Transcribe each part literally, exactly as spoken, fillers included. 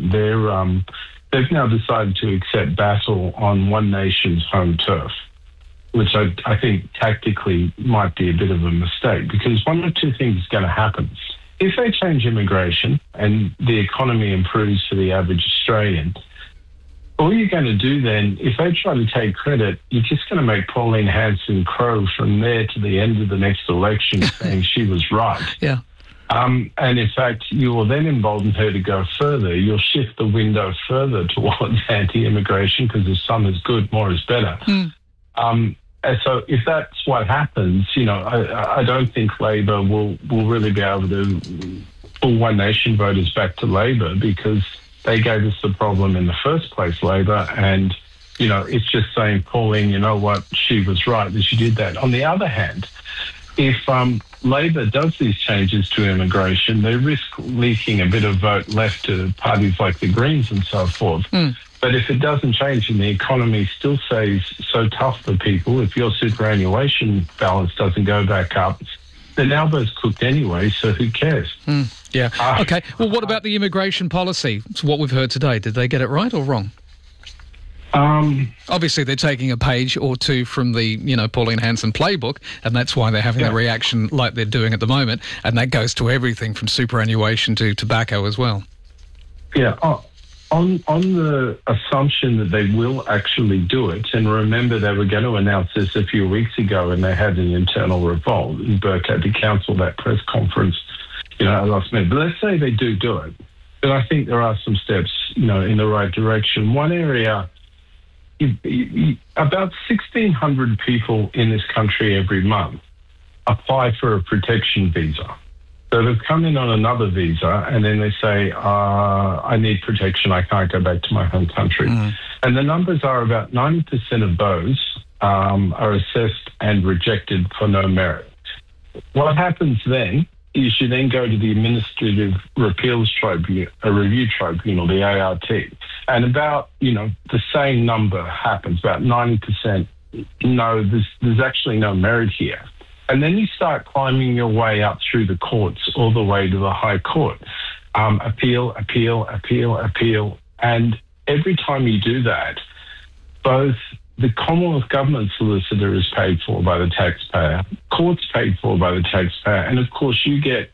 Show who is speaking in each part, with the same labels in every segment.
Speaker 1: immigration. They're um, they've now decided to accept battle on one nation's home turf, which I, I think tactically might be a bit of a mistake, because one of two things is going to happen. If they change immigration and the economy improves for the average Australian, all you're going to do then, if they try to take credit, you're just going to make Pauline Hanson crow from there to the end of the next election saying she was right.
Speaker 2: Yeah.
Speaker 1: Um, and in fact, you will then embolden her to go further. You'll shift the window further towards anti-immigration, because if some is good, more is better.
Speaker 2: Mm.
Speaker 1: Um, and so if that's what happens, you know, I, I don't think Labor will, will really be able to pull One Nation voters back to Labor, because they gave us the problem in the first place, Labor, and, you know, it's just saying, Pauline, you know what, she was right that she did that. On the other hand, if um, Labor does these changes to immigration, they risk leaking a bit of vote left to parties like the Greens and so forth. Mm. But if it doesn't change and the economy still stays so tough for people, if your superannuation balance doesn't go back up, then Albo's cooked anyway, so who cares?
Speaker 2: Mm. Yeah.
Speaker 1: Uh,
Speaker 2: okay. Well, what about the immigration policy? It's what we've heard today. Did they get it right or wrong?
Speaker 1: Um,
Speaker 2: Obviously, they're taking a page or two from the, you know, Pauline Hanson playbook, and that's why they're having yeah. the reaction like they're doing at the moment. And that goes to everything from superannuation to tobacco as well.
Speaker 1: Yeah. Oh, on on the assumption that they will actually do it, and remember they were going to announce this a few weeks ago, and they had an internal revolt, and Burke had to cancel that press conference, you know, last minute. But let's say they do do it. But I think there are some steps, you know, in the right direction. One area, you, you, about sixteen hundred people in this country every month apply for a protection visa. So they've come in on another visa, and then they say, uh, I need protection, I can't go back to my home country. Mm. And the numbers are about ninety percent of those um, are assessed and rejected for no merit. What happens then is you then go to the Administrative Appeals Tribunal, a review tribunal, the A R T, and about, you know, the same number happens, about ninety percent, no, there's, there's actually no merit here. And then you start climbing your way up through the courts all the way to the High Court. Um, appeal, appeal, appeal, appeal. And every time you do that, both the Commonwealth Government solicitor is paid for by the taxpayer, courts paid for by the taxpayer, and of course you get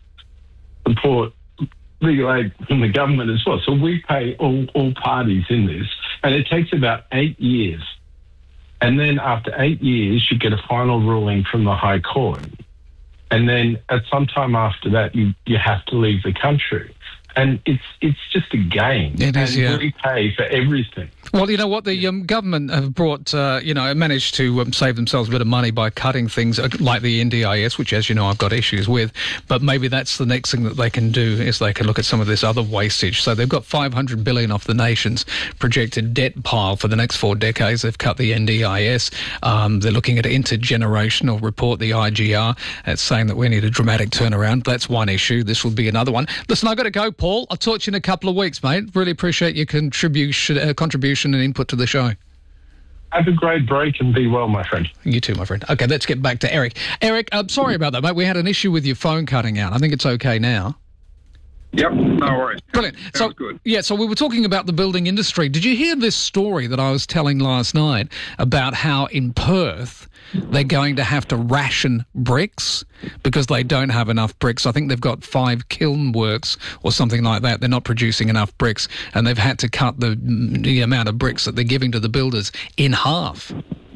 Speaker 1: support, legal aid from the government as well. So we pay all, all parties in this, and it takes about eight years. And then after eight years, you get a final ruling from the High Court. And then at some time after that, you, you have to leave the country. And it's it's just a game.
Speaker 2: It is,
Speaker 1: and
Speaker 2: yeah.
Speaker 1: we pay for everything.
Speaker 2: Well, you know what, the um, government have brought, uh, you know, managed to um, save themselves a bit of money by cutting things like the N D I S, which, as you know, I've got issues with. But maybe that's the next thing that they can do, is they can look at some of this other wastage. So they've got five hundred billion dollars off the nation's projected debt pile for the next four decades. They've cut the N D I S. Um, they're looking at an intergenerational report, the I G R. It's saying that we need a dramatic turnaround. That's one issue. This will be another one. Listen, I've got to go, Paul. I'll talk to you in a couple of weeks, mate. Really appreciate your contribution, uh, contribution and input to the show.
Speaker 1: Have a great break and be well, my friend.
Speaker 2: You too, my friend. Okay, let's get back to Eric. Eric, I'm sorry about that, mate. We had an issue with your phone cutting out. I think it's okay now.
Speaker 3: Yep, no worries.
Speaker 2: Brilliant.
Speaker 3: Sounds
Speaker 2: so,
Speaker 3: good.
Speaker 2: Yeah, so we were talking about the building industry. Did you hear this story that I was telling last night about how in Perth they're going to have to ration bricks because they don't have enough bricks? I think they've got five kiln works or something like that. They're not producing enough bricks, and they've had to cut the, the amount of bricks that they're giving to the builders in half.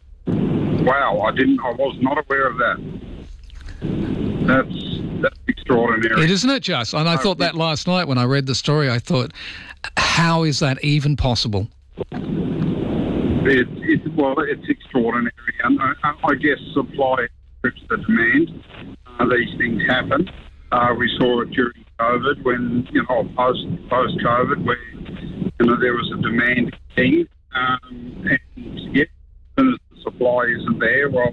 Speaker 3: Wow, I didn't. I was not aware of that. That's that's extraordinary.
Speaker 2: It isn't it just? And I thought that last night when I read the story. I thought, how is that even possible?
Speaker 3: It, it, well, it's extraordinary. And I, I guess supply trips the demand. Uh, these things happen. Uh, we saw it during COVID, when, you know, post post COVID, where, you know, there was a demand thing, um, and yet, as soon as the supply isn't there, well,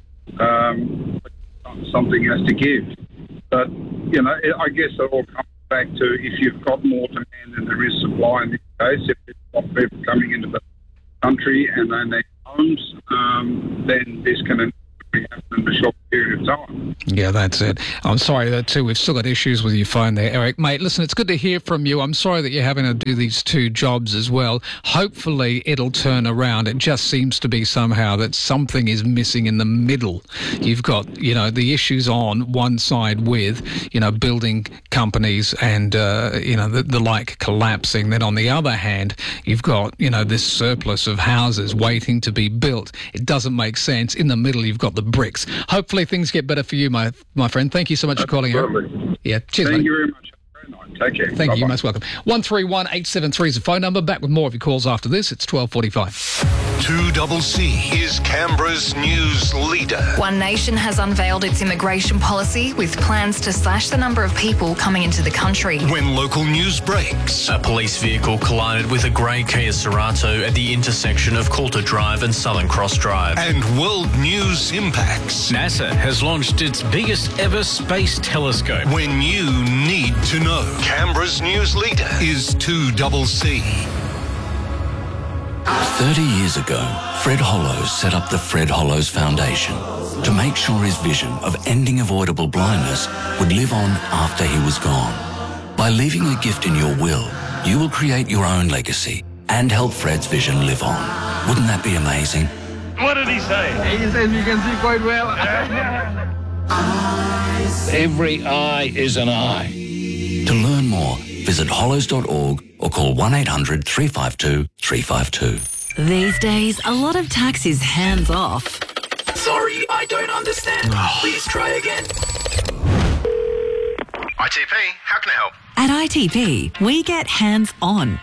Speaker 3: um, something has to give. But, you know, I guess it all comes back to, if you've got more demand than there is supply in this case, if there's a lot of people coming into the country and they need homes, um, then this can happen in a short period of time.
Speaker 2: Yeah, that's it. I'm sorry that too. We've still got issues with your phone there, Eric. Mate, listen, it's good to hear from you. I'm sorry that you're having to do these two jobs as well. Hopefully it'll turn around. It just seems to be somehow that something is missing in the middle. You've got, you know, the issues on one side with, you know, building companies and, uh, you know, the, the like collapsing. Then on the other hand, you've got, you know, this surplus of houses waiting to be built. It doesn't make sense. In the middle, you've got the bricks. Hopefully things get better for you, my my friend. Thank you so much for calling out. Yeah, cheers,
Speaker 3: Thank
Speaker 2: mate.
Speaker 3: you very much. Take care.
Speaker 2: Thank
Speaker 3: Bye-bye.
Speaker 2: you. You're most welcome. one three one eight seven three is the phone number. Back with more of your calls after this. It's twelve forty-five.
Speaker 4: two C C is Canberra's news leader.
Speaker 5: One Nation has unveiled its immigration policy with plans to slash the number of people coming into the country.
Speaker 4: When local news breaks,
Speaker 6: A police vehicle collided with a grey Kia Cerato at the intersection of Coulter Drive and Southern Cross Drive.
Speaker 4: and world news impacts.
Speaker 6: NASA has launched its biggest ever space telescope.
Speaker 4: When you need to know, Canberra's news leader is two C C.
Speaker 7: thirty years ago, Fred Hollows set up the Fred Hollows Foundation to make sure his vision of ending avoidable blindness would live on after he was gone. By leaving a gift in your will, you will create your own legacy and help Fred's vision live on. Wouldn't that be amazing?
Speaker 8: What did he say?
Speaker 9: He says you can see quite well.
Speaker 8: Every eye is an eye.
Speaker 7: To learn more, visit hollows dot org or call one eight hundred three five two three five two.
Speaker 10: These days, a lot of tax is hands off.
Speaker 7: Sorry, I don't understand. Please try again.
Speaker 4: I T P, how can I help?
Speaker 10: At I T P, we get hands on.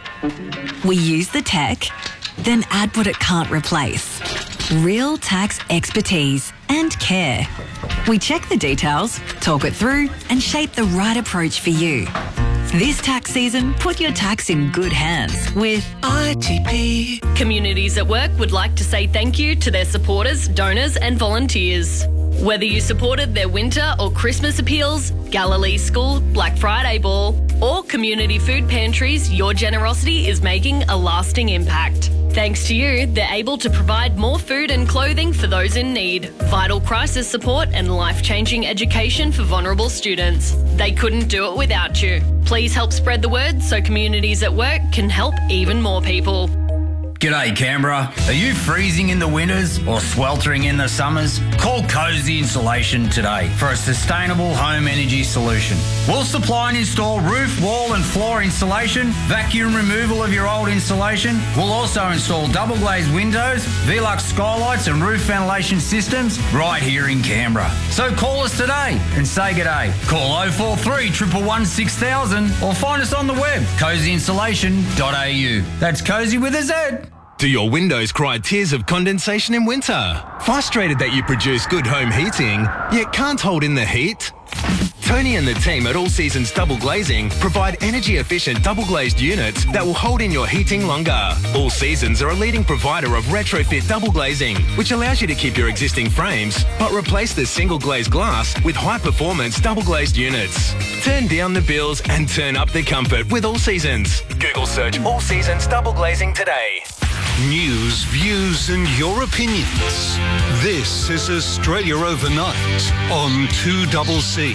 Speaker 10: We use the tech, then add what it can't replace. Real tax expertise and care. We check the details, talk it through, and shape the right approach for you. This tax season, put your tax in good hands with
Speaker 7: I T P.
Speaker 11: Communities at Work would like to say thank you to their supporters, donors and volunteers. Whether you supported their winter or Christmas appeals, Galilee School, Black Friday Ball, or community food pantries, your generosity is making a lasting impact. Thanks to you, they're able to provide more food and clothing for those in need, vital crisis support and life-changing education for vulnerable students. They couldn't do it without you. Please help spread the word so Communities at Work can help even more people.
Speaker 12: G'day Canberra. Are you freezing in the winters or sweltering in the summers? Call Cozy Insulation today for a sustainable home energy solution. We'll supply and install roof, wall and floor insulation, vacuum removal of your old insulation. We'll also install double glazed windows, Velux skylights and roof ventilation systems right here in Canberra. So call us today and say g'day. Call oh four three, one one one, six thousand or find us on the web, cozy insulation dot a u. That's Cozy with a Z.
Speaker 13: Do your windows cry tears of condensation in winter? Frustrated that you produce good home heating, yet can't hold in the heat? Tony and the team at All Seasons Double Glazing provide energy-efficient double-glazed units that will hold in your heating longer. All Seasons are a leading provider of retrofit double glazing, which allows you to keep your existing frames, but replace the single-glazed glass with high-performance double-glazed units. Turn down the bills and turn up the comfort with All Seasons. Google search All Seasons Double Glazing today.
Speaker 4: News, views and your opinions. This is Australia Overnight on two C C.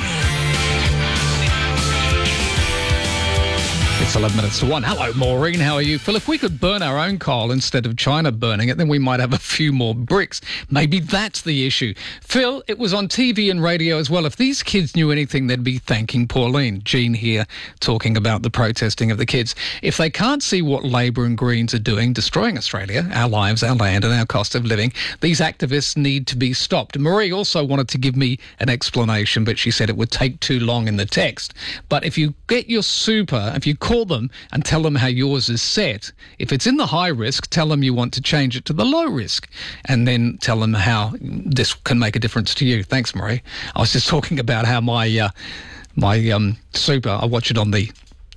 Speaker 2: It's eleven minutes to one. Hello, Maureen. How are you? Phil, if we could burn our own coal instead of China burning it, then we might have a few more bricks. Maybe that's the issue. Phil, it was on T V and radio as well. If these kids knew anything, they'd be thanking Pauline. Jean here talking about the protesting of the kids. If they can't see what Labor and Greens are doing, destroying Australia, our lives, our land and our cost of living, these activists need to be stopped. Marie also wanted to give me an explanation, but she said it would take too long in the text. But if you get your super, if you call them and tell them how yours is set. If it's in the high risk, tell them you want to change it to the low risk and then tell them how this can make a difference to you. Thanks, Marie. I was just talking about how my uh, my um, super, I watch it on the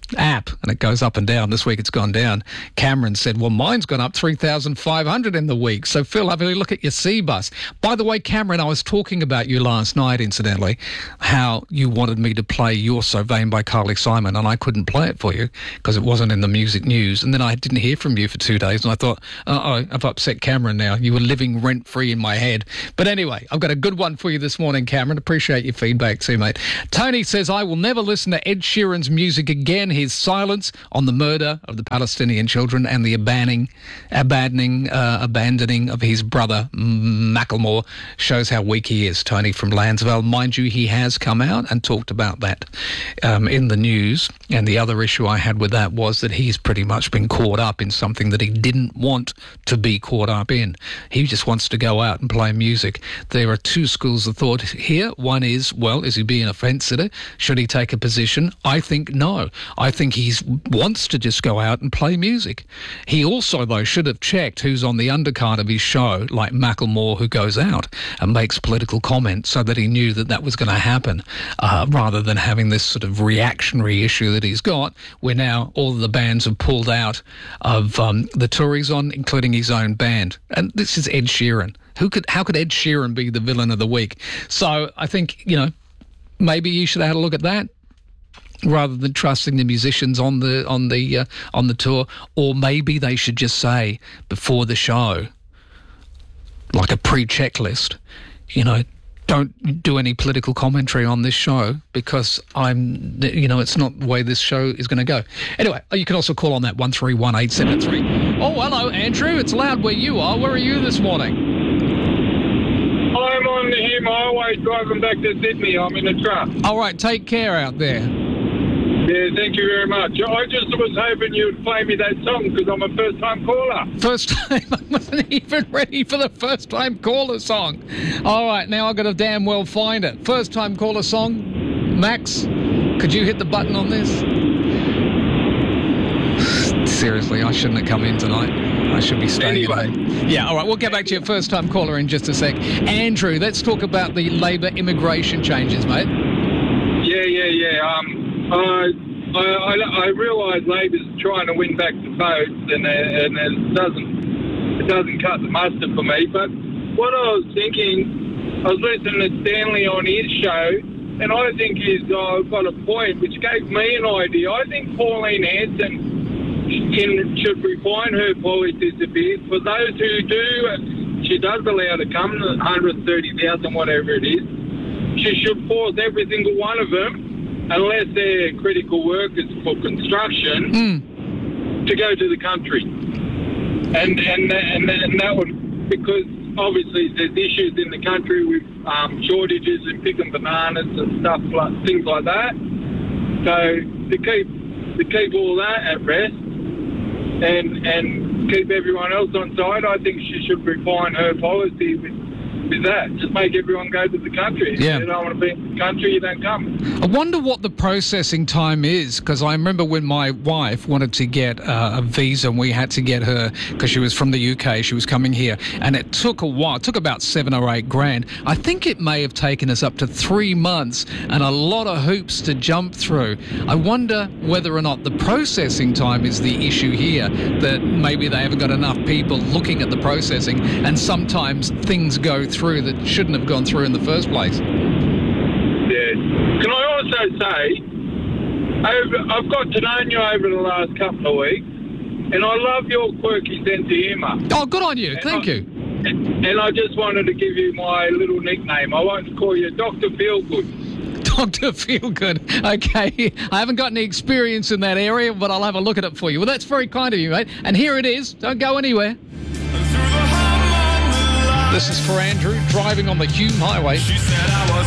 Speaker 2: app, and it goes up and down. This week it's gone down. Cameron said, well, mine's gone up three thousand five hundred in the week. So, Phil, have a look at your C-Bus. By the way, Cameron, I was talking about you last night, incidentally, how you wanted me to play You're So Vain by Carly Simon, and I couldn't play it for you because it wasn't in the music news. And then I didn't hear from you for two days, and I thought, uh-oh, I've upset Cameron now. You were living rent-free in my head. But anyway, I've got a good one for you this morning, Cameron. Appreciate your feedback too, mate. Tony says, I will never listen to Ed Sheeran's music again. His silence on the murder of the Palestinian children and the abandoning, abandoning, uh, abandoning of his brother Macklemore shows how weak he is. Tony from Lansvale. Mind you, he has come out and talked about that um, in the news. And the other issue I had with that was that he's pretty much been caught up in something that he didn't want to be caught up in. He just wants to go out and play music. There are two schools of thought here. One is, well, is he being a fence sitter? Should he take a position? I think no. I think he wants to just go out and play music. He also, though, should have checked who's on the undercard of his show, like Macklemore, who goes out and makes political comments, so that he knew that that was going to happen, uh, rather than having this sort of reactionary issue that he's got, where now all of the bands have pulled out of um, the tour he's on, including his own band. And this is Ed Sheeran. Who could? How could Ed Sheeran be the villain of the week? So I think, you know, maybe you should have had a look at that, rather than trusting the musicians on the on the uh, on the tour. Or maybe they should just say before the show, like a pre-checklist, you know, don't do any political commentary on this show because I'm, you know, it's not the way this show is going to go. Anyway, you can also call on that one three one eight seven three. Oh, hello, Andrew. It's loud where you are. Where are you this morning?
Speaker 14: I'm on the Hume Highway driving back to Sydney. I'm in a truck.
Speaker 2: All right, take care out there.
Speaker 14: Yeah, thank you very much. I just was hoping you'd play me that song because I'm a first-time caller.
Speaker 2: First time? I wasn't even ready for the first-time caller song. All right, now I've got to damn well find it. First-time caller song. Max, could you hit the button on this? Seriously, I shouldn't have come in tonight. I should be staying
Speaker 14: anyway.
Speaker 2: at home. Yeah, all right, we'll get back to your first-time caller in just a sec. Andrew, let's talk about the Labor immigration changes, mate.
Speaker 14: Yeah, yeah, yeah. Um... Uh, I, I, I realise Labor's trying to win back the votes, and, and it doesn't it doesn't cut the mustard for me. But what I was thinking, I was listening to Stanley on his show, and I think he's uh, got a point which gave me an idea. I think Pauline Hanson can, should refine her policies a bit. For those who do, she does allow to come, one hundred thirty thousand, whatever it is. She should force every single one of them, unless they're critical workers for construction, mm. to go to the country. And and and, and that would, because obviously there's issues in the country with um, shortages and picking bananas and stuff, like things like that. So to keep to keep all that at rest and and keep everyone else on side, I think she should refine her policy with with that. Just make everyone go to the country.
Speaker 2: Yeah.
Speaker 14: If you don't want to be in the country, you don't come.
Speaker 2: I wonder what the processing time is, because I remember when my wife wanted to get uh, a visa, and we had to get her, because she was from the U K, she was coming here, and it took a while. It took about seven or eight grand. I think it may have taken us up to three months and a lot of hoops to jump through. I wonder whether or not the processing time is the issue here, that maybe they haven't got enough people looking at the processing, and sometimes things go through that shouldn't have gone through in the first place.
Speaker 14: Yeah. Can I also say, I've, I've got to know you over the last couple of weeks, and I love your quirky sense of humour.
Speaker 2: Oh, good on you. And Thank
Speaker 14: I,
Speaker 2: you.
Speaker 14: And, and I just wanted to give you my little nickname. I won't call you Doctor Feelgood.
Speaker 2: Doctor Feelgood. Okay. I haven't got any experience in that area, but I'll have a look at it for you. Well, that's very kind of you, mate. And here it is. Don't go anywhere. This is for Andrew, driving on the Hume Highway. She said I was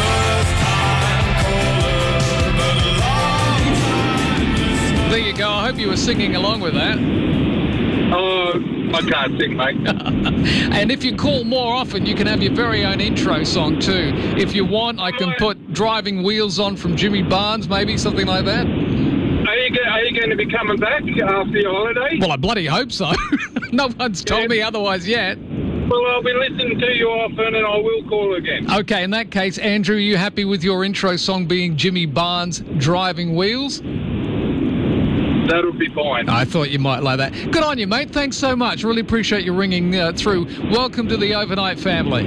Speaker 2: a first-time caller. There you go. I hope you were singing along with that.
Speaker 14: Oh, I can't sing, mate.
Speaker 2: And if you call more often, you can have your very own intro song too. If you want, I can put Driving Wheels on from Jimmy Barnes, maybe, something like that.
Speaker 14: Are you, are you going to be coming back after your holiday?
Speaker 2: Well, I bloody hope so. No one's told yeah. me otherwise yet.
Speaker 14: Well, I'll be listening to you often, and I will call again.
Speaker 2: Okay, in that case, Andrew, are you happy with your intro song being Jimmy Barnes' Driving Wheels?
Speaker 14: that'll be fine.
Speaker 2: I thought you might like that. Good on you, mate. Thanks so much. Really appreciate you ringing uh, through. Welcome to the Overnight family.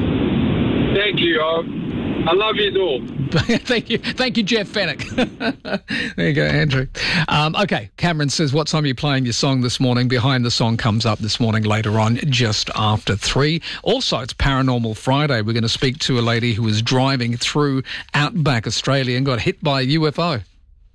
Speaker 14: Thank you. I, I love you all.
Speaker 2: Thank you. Thank you, Jeff Fennick. There you go, Andrew. Um, okay, Cameron says, what time are you playing your song this morning? Behind the Song comes up this morning later on, just after three. Also, it's Paranormal Friday. We're going to speak to a lady who was driving through outback Australia and got hit by a U F O.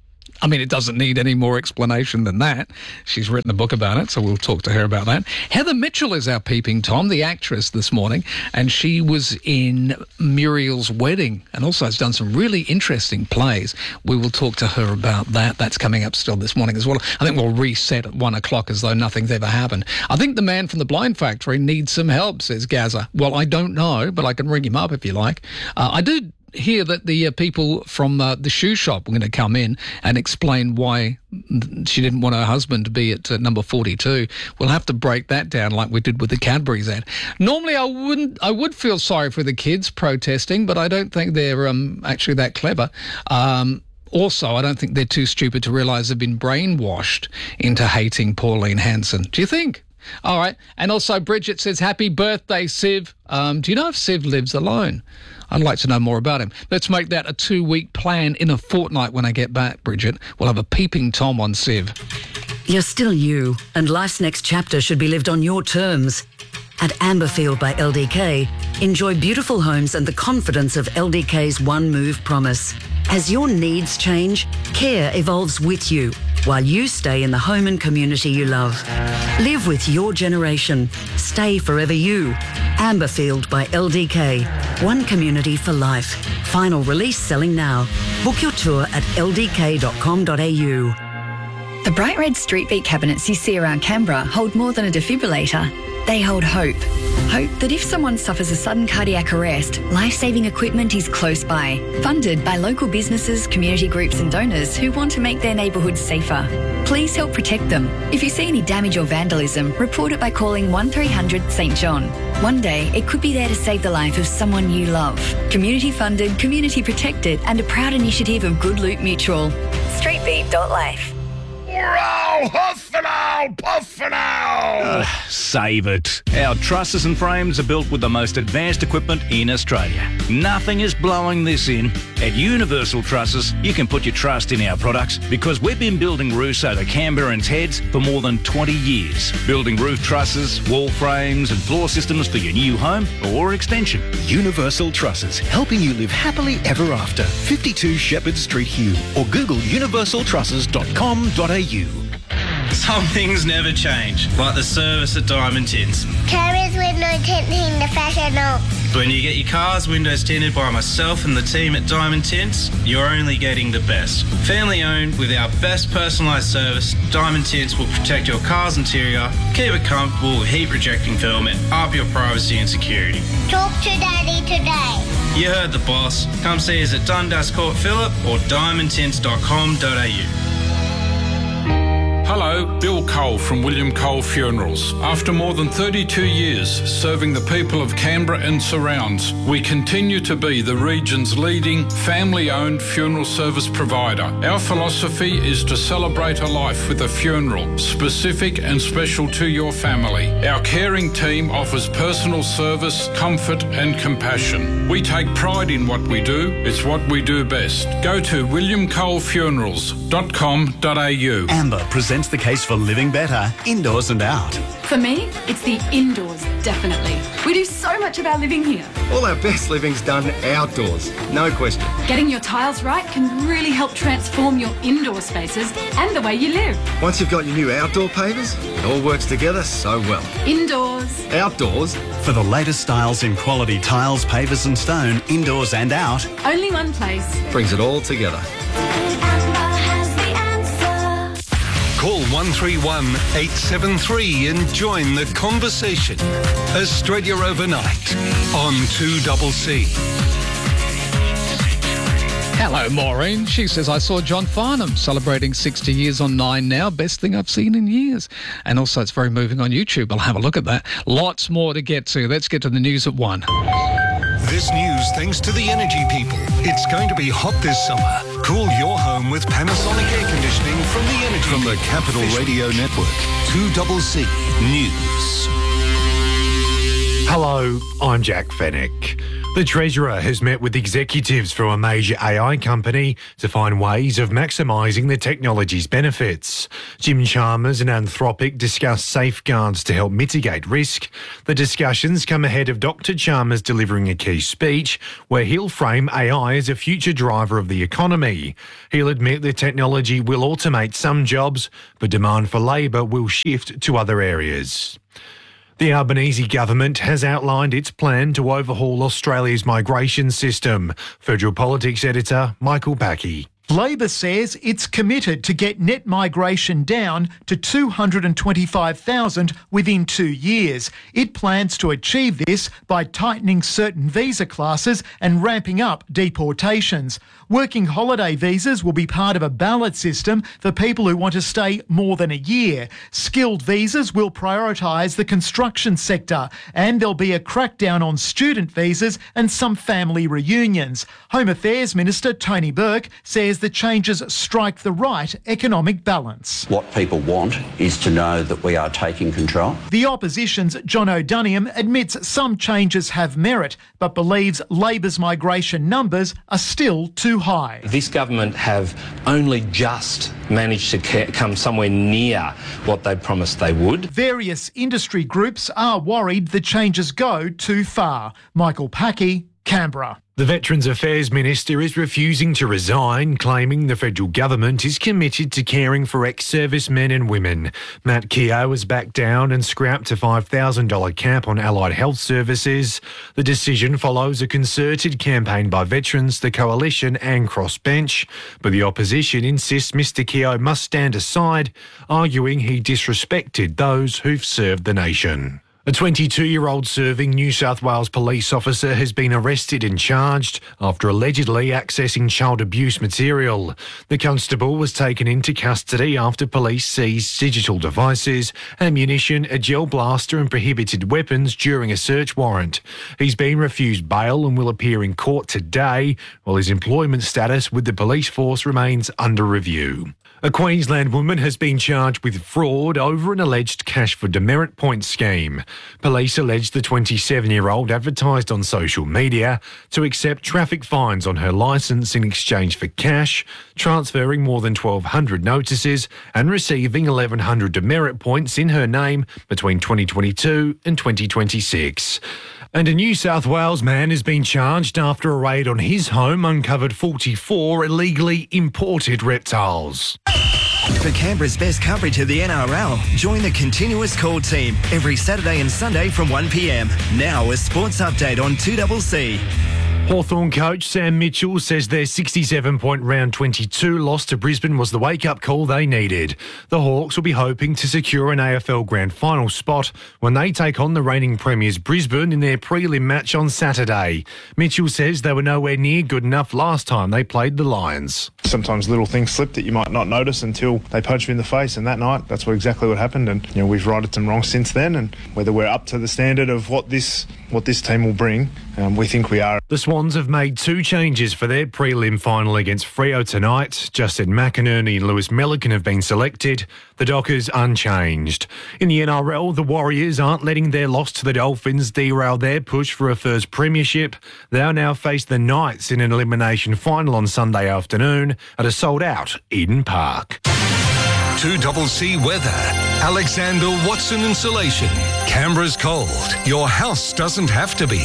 Speaker 2: I mean, it doesn't need any more explanation than that. She's written a book about it, so we'll talk to her about that. Heather Mitchell is our peeping Tom, the actress this morning, and she was in Muriel's Wedding and also has done some really interesting plays. We will talk to her about that. That's coming up still this morning as well. I think we'll reset at one o'clock as though nothing's ever happened. I think the man from the Blind Factory needs some help, says Gaza. Well, I don't know, but I can ring him up if you like. Uh, I do hear that the uh, people from uh, the shoe shop were going to come in and explain why she didn't want her husband to be at uh, number forty-two. We'll have to break that down like we did with the Cadbury's ad. Normally, I wouldn't. I would feel sorry for the kids protesting, but I don't think they're um, actually that clever. Um, also, I don't think they're too stupid to realise they've been brainwashed into hating Pauline Hanson. Do you think? All right. And also, Bridget says, happy birthday, Siv. Um, do you know if Siv lives alone? I'd like to know more about him. Let's make that a two-week plan in a fortnight when I get back, Bridget. We'll have a peeping Tom on Siv.
Speaker 15: You're still you, and life's next chapter should be lived on your terms. At Amberfield by L D K, enjoy beautiful homes and the confidence of L D K's One Move promise. As your needs change, care evolves with you, while you stay in the home and community you love. Live with your generation. Stay forever you. Amberfield by L D K. One community for life. Final release selling now. Book your tour at l d k dot com dot a u.
Speaker 16: The bright red Street Beat cabinets you see around Canberra hold more than a defibrillator. They hold hope. Hope that if someone suffers a sudden cardiac arrest, life-saving equipment is close by. Funded by local businesses, community groups and donors who want to make their neighbourhoods safer. Please help protect them. If you see any damage or vandalism, report it by calling one three hundred St John. One day, it could be there to save the life of someone you love. Community funded, community protected and a proud initiative of Good Loot Mutual. street beat dot life.
Speaker 8: Wow, huff and ow, puff and ow!
Speaker 17: Uh, save it. Our trusses and frames are built with the most advanced equipment in Australia. Nothing is blowing this in. At Universal Trusses, you can put your trust in our products because we've been building roofs over Canberrans' heads for more than twenty years. Building roof trusses, wall frames and floor systems for your new home or extension.
Speaker 18: Universal Trusses, helping you live happily ever after. fifty-two Shepherd Street, Hume, or Google universal trusses dot com dot a u.
Speaker 19: Some things never change, like the service at Diamond Tints.
Speaker 20: Carriers with no tinting, the fashion.
Speaker 19: When you get your car's windows tinted by myself and the team at Diamond Tints, you're only getting the best. Family owned with our best personalised service, Diamond Tints will protect your car's interior, keep it comfortable with heat rejecting film and up your privacy and security.
Speaker 20: Talk to Daddy today.
Speaker 19: You heard the boss. Come see us at Dundas Court Phillip or diamond tints dot com dot a u.
Speaker 21: Hello, Bill Cole from William Cole Funerals. After more than thirty-two years serving the people of Canberra and surrounds, we continue to be the region's leading family-owned funeral service provider. Our philosophy is to celebrate a life with a funeral, specific and special to your family. Our caring team offers personal service, comfort and compassion. We take pride in what we do. It's what we do best. Go to william cole funerals dot com dot a u.
Speaker 22: Amber presents the case for living better, indoors and out.
Speaker 23: For me, it's the indoors, definitely. We do so much of our living here.
Speaker 24: All our best living's done outdoors, no question.
Speaker 23: Getting your tiles right can really help transform your indoor spaces and the way you live.
Speaker 24: Once you've got your new outdoor pavers, it all works together so well.
Speaker 23: Indoors.
Speaker 24: Outdoors.
Speaker 22: For the latest styles in quality tiles, pavers and stone, indoors and out.
Speaker 23: Only one place.
Speaker 24: Brings it all together.
Speaker 4: Call one three one, eight seven three and join the conversation. Australia Overnight on two C C.
Speaker 2: Hello, Maureen. She says, I saw John Farnham celebrating sixty years on Nine Now. Best thing I've seen in years. And also, it's very moving on YouTube. I'll have a look at that. Lots more to get to. Let's get to the news at one.
Speaker 4: This news thanks to the energy people. It's going to be hot this summer. Cool your home with Panasonic air conditioning from the energy
Speaker 1: From the
Speaker 4: people.
Speaker 1: Capital Radio Network, two C C News.
Speaker 3: Hello, I'm Jack Fennick. The Treasurer has met with executives from a major A I company to find ways of maximising the technology's benefits. Jim Chalmers and Anthropic discussed safeguards to help mitigate risk. The discussions come ahead of Doctor Chalmers delivering a key speech where he'll frame A I as a future driver of the economy. He'll admit the technology will automate some jobs, but demand for labour will shift to other areas. The Albanese government has outlined its plan to overhaul Australia's migration system. Federal Politics editor Michael Packey.
Speaker 5: Labor says it's committed to get net migration down to two hundred twenty-five thousand within two years. It plans to achieve this by tightening certain visa classes and ramping up deportations. Working holiday visas will be part of a ballot system for people who want to stay more than a year. Skilled visas will prioritise the construction sector, and there'll be a crackdown on student visas and some family reunions. Home Affairs Minister Tony Burke says the changes strike the right economic balance.
Speaker 6: What people want is to know that we are taking control.
Speaker 5: The opposition's John O'Doniam admits some changes have merit, but believes Labor's migration numbers are still too high.
Speaker 25: This government have only just managed to ca- come somewhere near what they promised they would.
Speaker 5: Various industry groups are worried the changes go too far. Michael Packey, Canberra.
Speaker 3: The Veterans Affairs Minister is refusing to resign, claiming the federal government is committed to caring for ex-servicemen and women. Matt Keogh has backed down and scrapped a five thousand dollars cap on allied health services. The decision follows a concerted campaign by veterans, the Coalition and Crossbench. But the opposition insists Mister Keogh must stand aside, arguing he disrespected those who've served the nation. A twenty-two-year-old serving New South Wales police officer has been arrested and charged after allegedly accessing child abuse material. The constable was taken into custody after police seized digital devices, ammunition, a gel blaster and prohibited weapons during a search warrant. He's been refused bail and will appear in court today, while his employment status with the police force remains under review. A Queensland woman has been charged with fraud over an alleged cash for demerit points scheme. Police allege the twenty-seven-year-old advertised on social media to accept traffic fines on her licence in exchange for cash, transferring more than twelve hundred notices and receiving eleven hundred demerit points in her name between twenty twenty-two and twenty twenty-six. And a New South Wales man has been charged after a raid on his home uncovered forty-four illegally imported reptiles.
Speaker 26: For Canberra's best coverage of the N R L, join the Continuous Call team every Saturday and Sunday from one p m. Now a sports update on two C C.
Speaker 3: Hawthorn coach Sam Mitchell says their sixty-seven point round twenty-two loss to Brisbane was the wake-up call they needed. The Hawks will be hoping to secure an A F L Grand Final spot when they take on the reigning premiers Brisbane in their prelim match on Saturday. Mitchell says they were nowhere near good enough last time they played the Lions.
Speaker 27: Sometimes little things slip that you might not notice until they punch you in the face, and that night that's what exactly what happened. And you know, we've righted them wrong since then, and whether we're up to the standard of what this what this team will bring, um, we think we are.
Speaker 3: The Swans have made two changes for their prelim final against Freo tonight. Justin McInerney and Lewis Millican have been selected. The Dockers unchanged. In the N R L, the Warriors aren't letting their loss to the Dolphins derail their push for a first premiership. They'll now face the Knights in an elimination final on Sunday afternoon at a sold-out Eden Park.
Speaker 4: two C C weather. Alexander Watson Insulation. Canberra's cold. Your house doesn't have to be.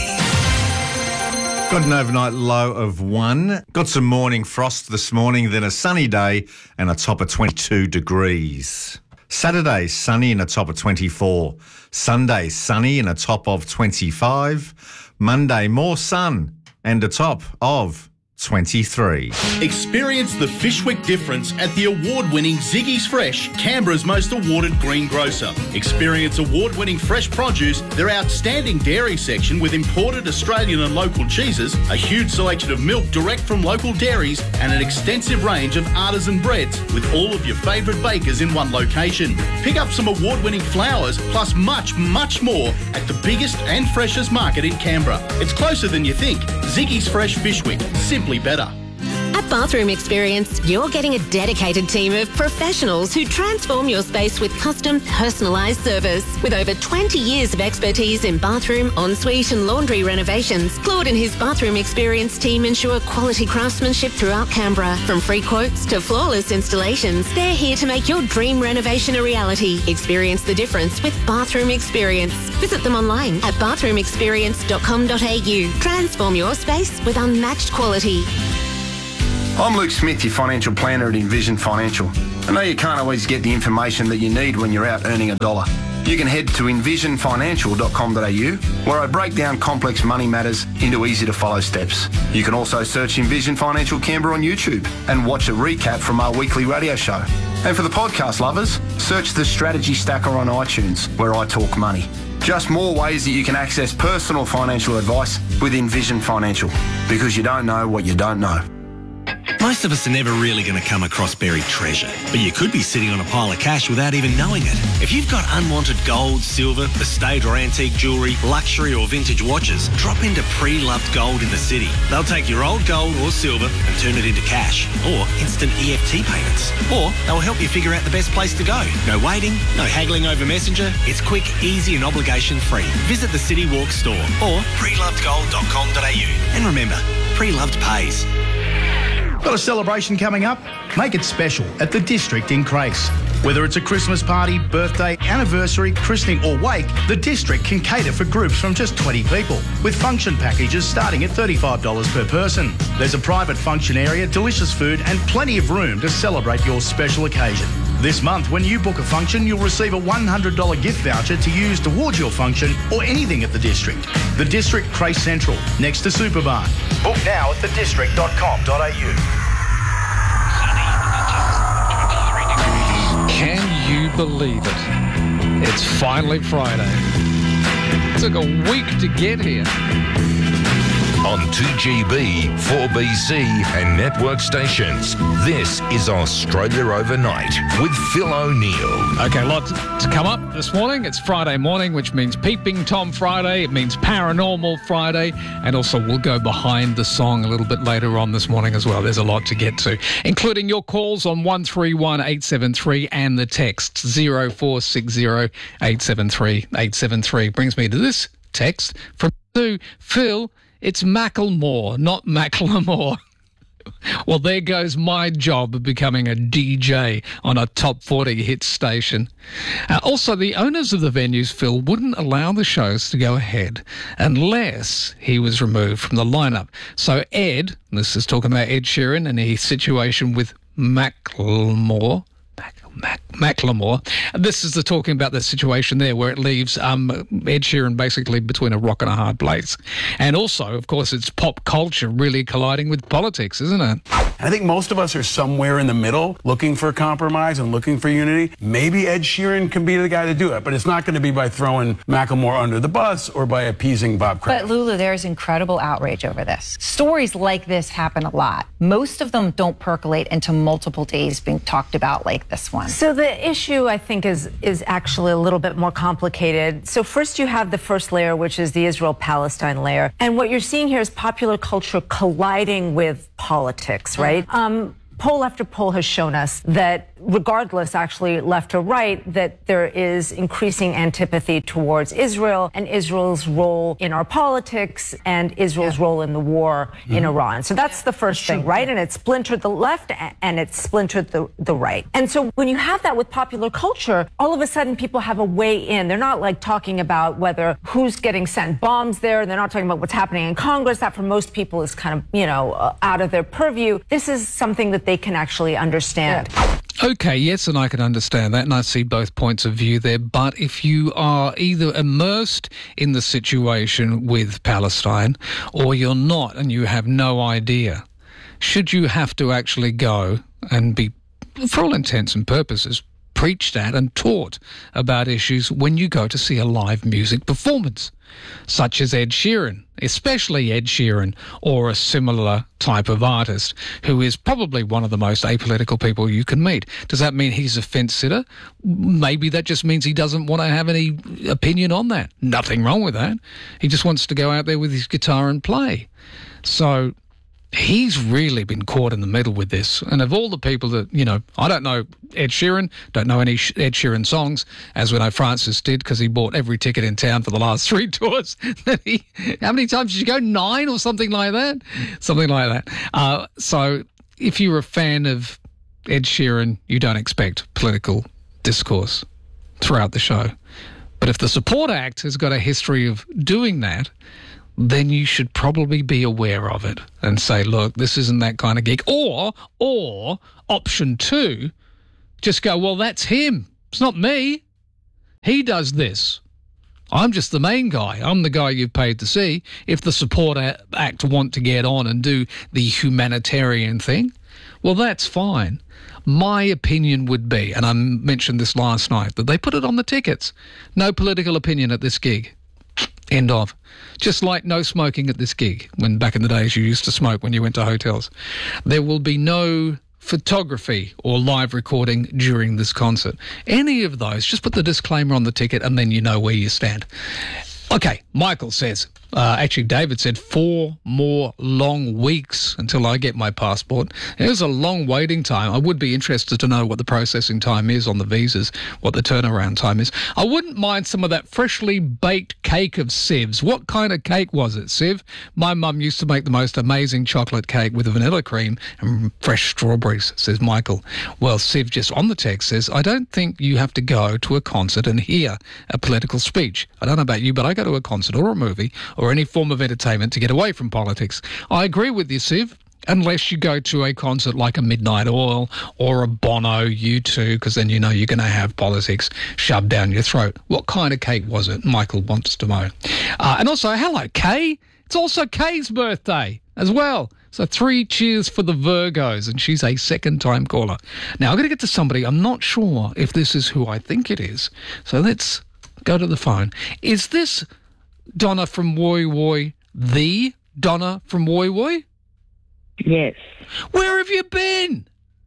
Speaker 28: Got an overnight low of one. Got some morning frost this morning, then a sunny day and a top of twenty-two degrees. Saturday, sunny and a top of twenty-four. Sunday, sunny and a top of twenty-five. Monday, more sun and a top of twenty-three.
Speaker 7: Experience the Fishwick difference at the award-winning Ziggy's Fresh, Canberra's most awarded green grocer. Experience award-winning fresh produce, their outstanding dairy section with imported Australian and local cheeses, a huge selection of milk direct from local dairies, and an extensive range of artisan breads with all of your favourite bakers in one location. Pick up some award-winning flowers, plus much, much more at the biggest and freshest market in Canberra. It's closer than you think. Ziggy's Fresh Fishwick. Simply better.
Speaker 9: At Bathroom Experience, you're getting a dedicated team of professionals who transform your space with custom, personalised service. With over twenty years of expertise in bathroom, ensuite and laundry renovations, Claude and his Bathroom Experience team ensure quality craftsmanship throughout Canberra. From free quotes to flawless installations, they're here to make your dream renovation a reality. Experience the difference with Bathroom Experience. Visit them online at bathroom experience dot com dot a u. Transform your space with unmatched quality.
Speaker 10: I'm Luke Smith, your financial planner at Envision Financial. I know you can't always get the information that you need when you're out earning a dollar. You can head to envision financial dot com dot a u, where I break down complex money matters into easy-to-follow steps. You can also search Envision Financial Canberra on YouTube and watch a recap from our weekly radio show. And for the podcast lovers, search the Strategy Stacker on iTunes, where I talk money. Just more ways that you can access personal financial advice with Envision Financial, because you don't know what you don't know.
Speaker 11: Most of us are never really going to come across buried treasure, but you could be sitting on a pile of cash without even knowing it. If you've got unwanted gold, silver, estate or antique jewellery, luxury or vintage watches, drop into Pre-Loved Gold in the city. They'll take your old gold or silver and turn it into cash or instant E F T payments. Or they'll help you figure out the best place to go. No waiting, no haggling over Messenger. It's quick, easy and obligation free. Visit the City Walk store or pre loved gold dot com dot a u. And remember, Pre-Loved pays.
Speaker 12: Got a celebration coming up? Make it special at the District in Crace. Whether it's a Christmas party, birthday, anniversary, christening or wake, the District can cater for groups from just twenty people, with function packages starting at thirty-five dollars per person. There's a private function area, delicious food and plenty of room to celebrate your special occasion. This month, when you book a function, you'll receive a one hundred dollars gift voucher to use towards your function or anything at the District. The District Crace Central, next to Superbarn. Book now at the district dot com dot a u.
Speaker 2: Can you believe it? It's finally Friday. It took a week to get here.
Speaker 1: On two G B, four B C and network stations, this is Australia Overnight with Phil O'Neill.
Speaker 2: Okay, a lot to come up this morning. It's Friday morning, which means Peeping Tom Friday. It means Paranormal Friday. And also we'll go behind the song a little bit later on this morning as well. There's a lot to get to, including your calls on one three one eight seven three and the text zero four six zero eight seven three eight seven three. Brings me to this text from Sue. Phil, it's Macklemore, not Macklemore. Well, there goes my job of becoming a D J on a top forty hit station. Uh, also, the owners of the venues, Phil, wouldn't allow the shows to go ahead unless he was removed from the lineup. So Ed, this is talking about Ed Sheeran and his situation with Macklemore. Mac- Macklemore. This is the talking about the situation there where it leaves um, Ed Sheeran basically between a rock and a hard place. And also, of course, it's pop culture really colliding with politics, isn't it?
Speaker 13: I think most of us are somewhere in the middle looking for compromise and looking for unity. Maybe Ed Sheeran can be the guy to do it, but it's not going to be by throwing Macklemore under the bus or by appeasing Bob Crowder.
Speaker 14: But Lulu, there's incredible outrage over this. Stories like this happen a lot. Most of them don't percolate into multiple days being talked about like this one.
Speaker 15: So the issue, I think, is is actually a little bit more complicated. So first you have the first layer, which is the Israel-Palestine layer. And what you're seeing here is popular culture colliding with politics, right? Um, poll after poll has shown us that regardless, actually, left or right, that there is increasing antipathy towards Israel and Israel's role in our politics and Israel's yeah. role in the war mm-hmm. in Iran. So that's the first thing, right? And it splintered the left and it splintered the, the right. And so when you have that with popular culture, all of a sudden people have a way in. They're not like talking about whether who's getting sent bombs there. They're not talking about what's happening in Congress. That for most people is kind of, you know, uh, out of their purview. This is something that they can actually understand.
Speaker 2: Yeah. Okay, yes, and I can understand that, and I see both points of view there. But if you are either immersed in the situation with Palestine or you're not and you have no idea, should you have to actually go and be, for all intents and purposes, preached at and taught about issues when you go to see a live music performance, such as Ed Sheeran, especially Ed Sheeran, or a similar type of artist who is probably one of the most apolitical people you can meet? Does that mean he's a fence sitter? Maybe that just means he doesn't want to have any opinion on that. Nothing wrong with that. He just wants to go out there with his guitar and play. So he's really been caught in the middle with this. And of all the people that, you know, I don't know Ed Sheeran, don't know any Ed Sheeran songs, as we know Francis did, because he bought every ticket in town for the last three tours. he, how many times did you go? Nine or something like that? Something like that. Uh, so if you're a fan of Ed Sheeran, you don't expect political discourse throughout the show. But if the support act has got a history of doing that, then you should probably be aware of it and say, look, this isn't that kind of gig. Or, or option two, just go, well, that's him. It's not me. He does this. I'm just the main guy. I'm the guy you've paid to see. If the support act want to get on and do the humanitarian thing, well, that's fine. My opinion would be, and I mentioned this last night, that they put it on the tickets. No political opinion at this gig. End of. Just like no smoking at this gig, when back in the days you used to smoke when you went to hotels. There will be no photography or live recording during this concert. Any of those, just put the disclaimer on the ticket and then you know where you stand. Okay, Michael says, uh, actually David said four more long weeks until I get my passport. There's a long waiting time. I would be interested to know what the processing time is on the visas, what the turnaround time is. I wouldn't mind some of that freshly baked cake of Siv's. What kind of cake was it, Siv? My mum used to make the most amazing chocolate cake with vanilla cream and fresh strawberries, says Michael. Well, Siv just on the text says, I don't think you have to go to a concert and hear a political speech. I don't know about you, but I go to a concert or a movie or any form of entertainment to get away from politics. I agree with you, Siv, unless you go to a concert like a Midnight Oil or a Bono U two, because then you know you're going to have politics shoved down your throat. What kind of cake was it? Michael wants to know. Uh, and also, hello, Kay. It's also Kay's birthday as well. So three cheers for the Virgos, and she's a second-time caller. Now, I'm going to get to somebody. I'm not sure if this is who I think it is. So let's go to the phone. Is this Donna from Woy Woy, the Donna from Woy Woy?
Speaker 8: Yes.
Speaker 2: Where have you been?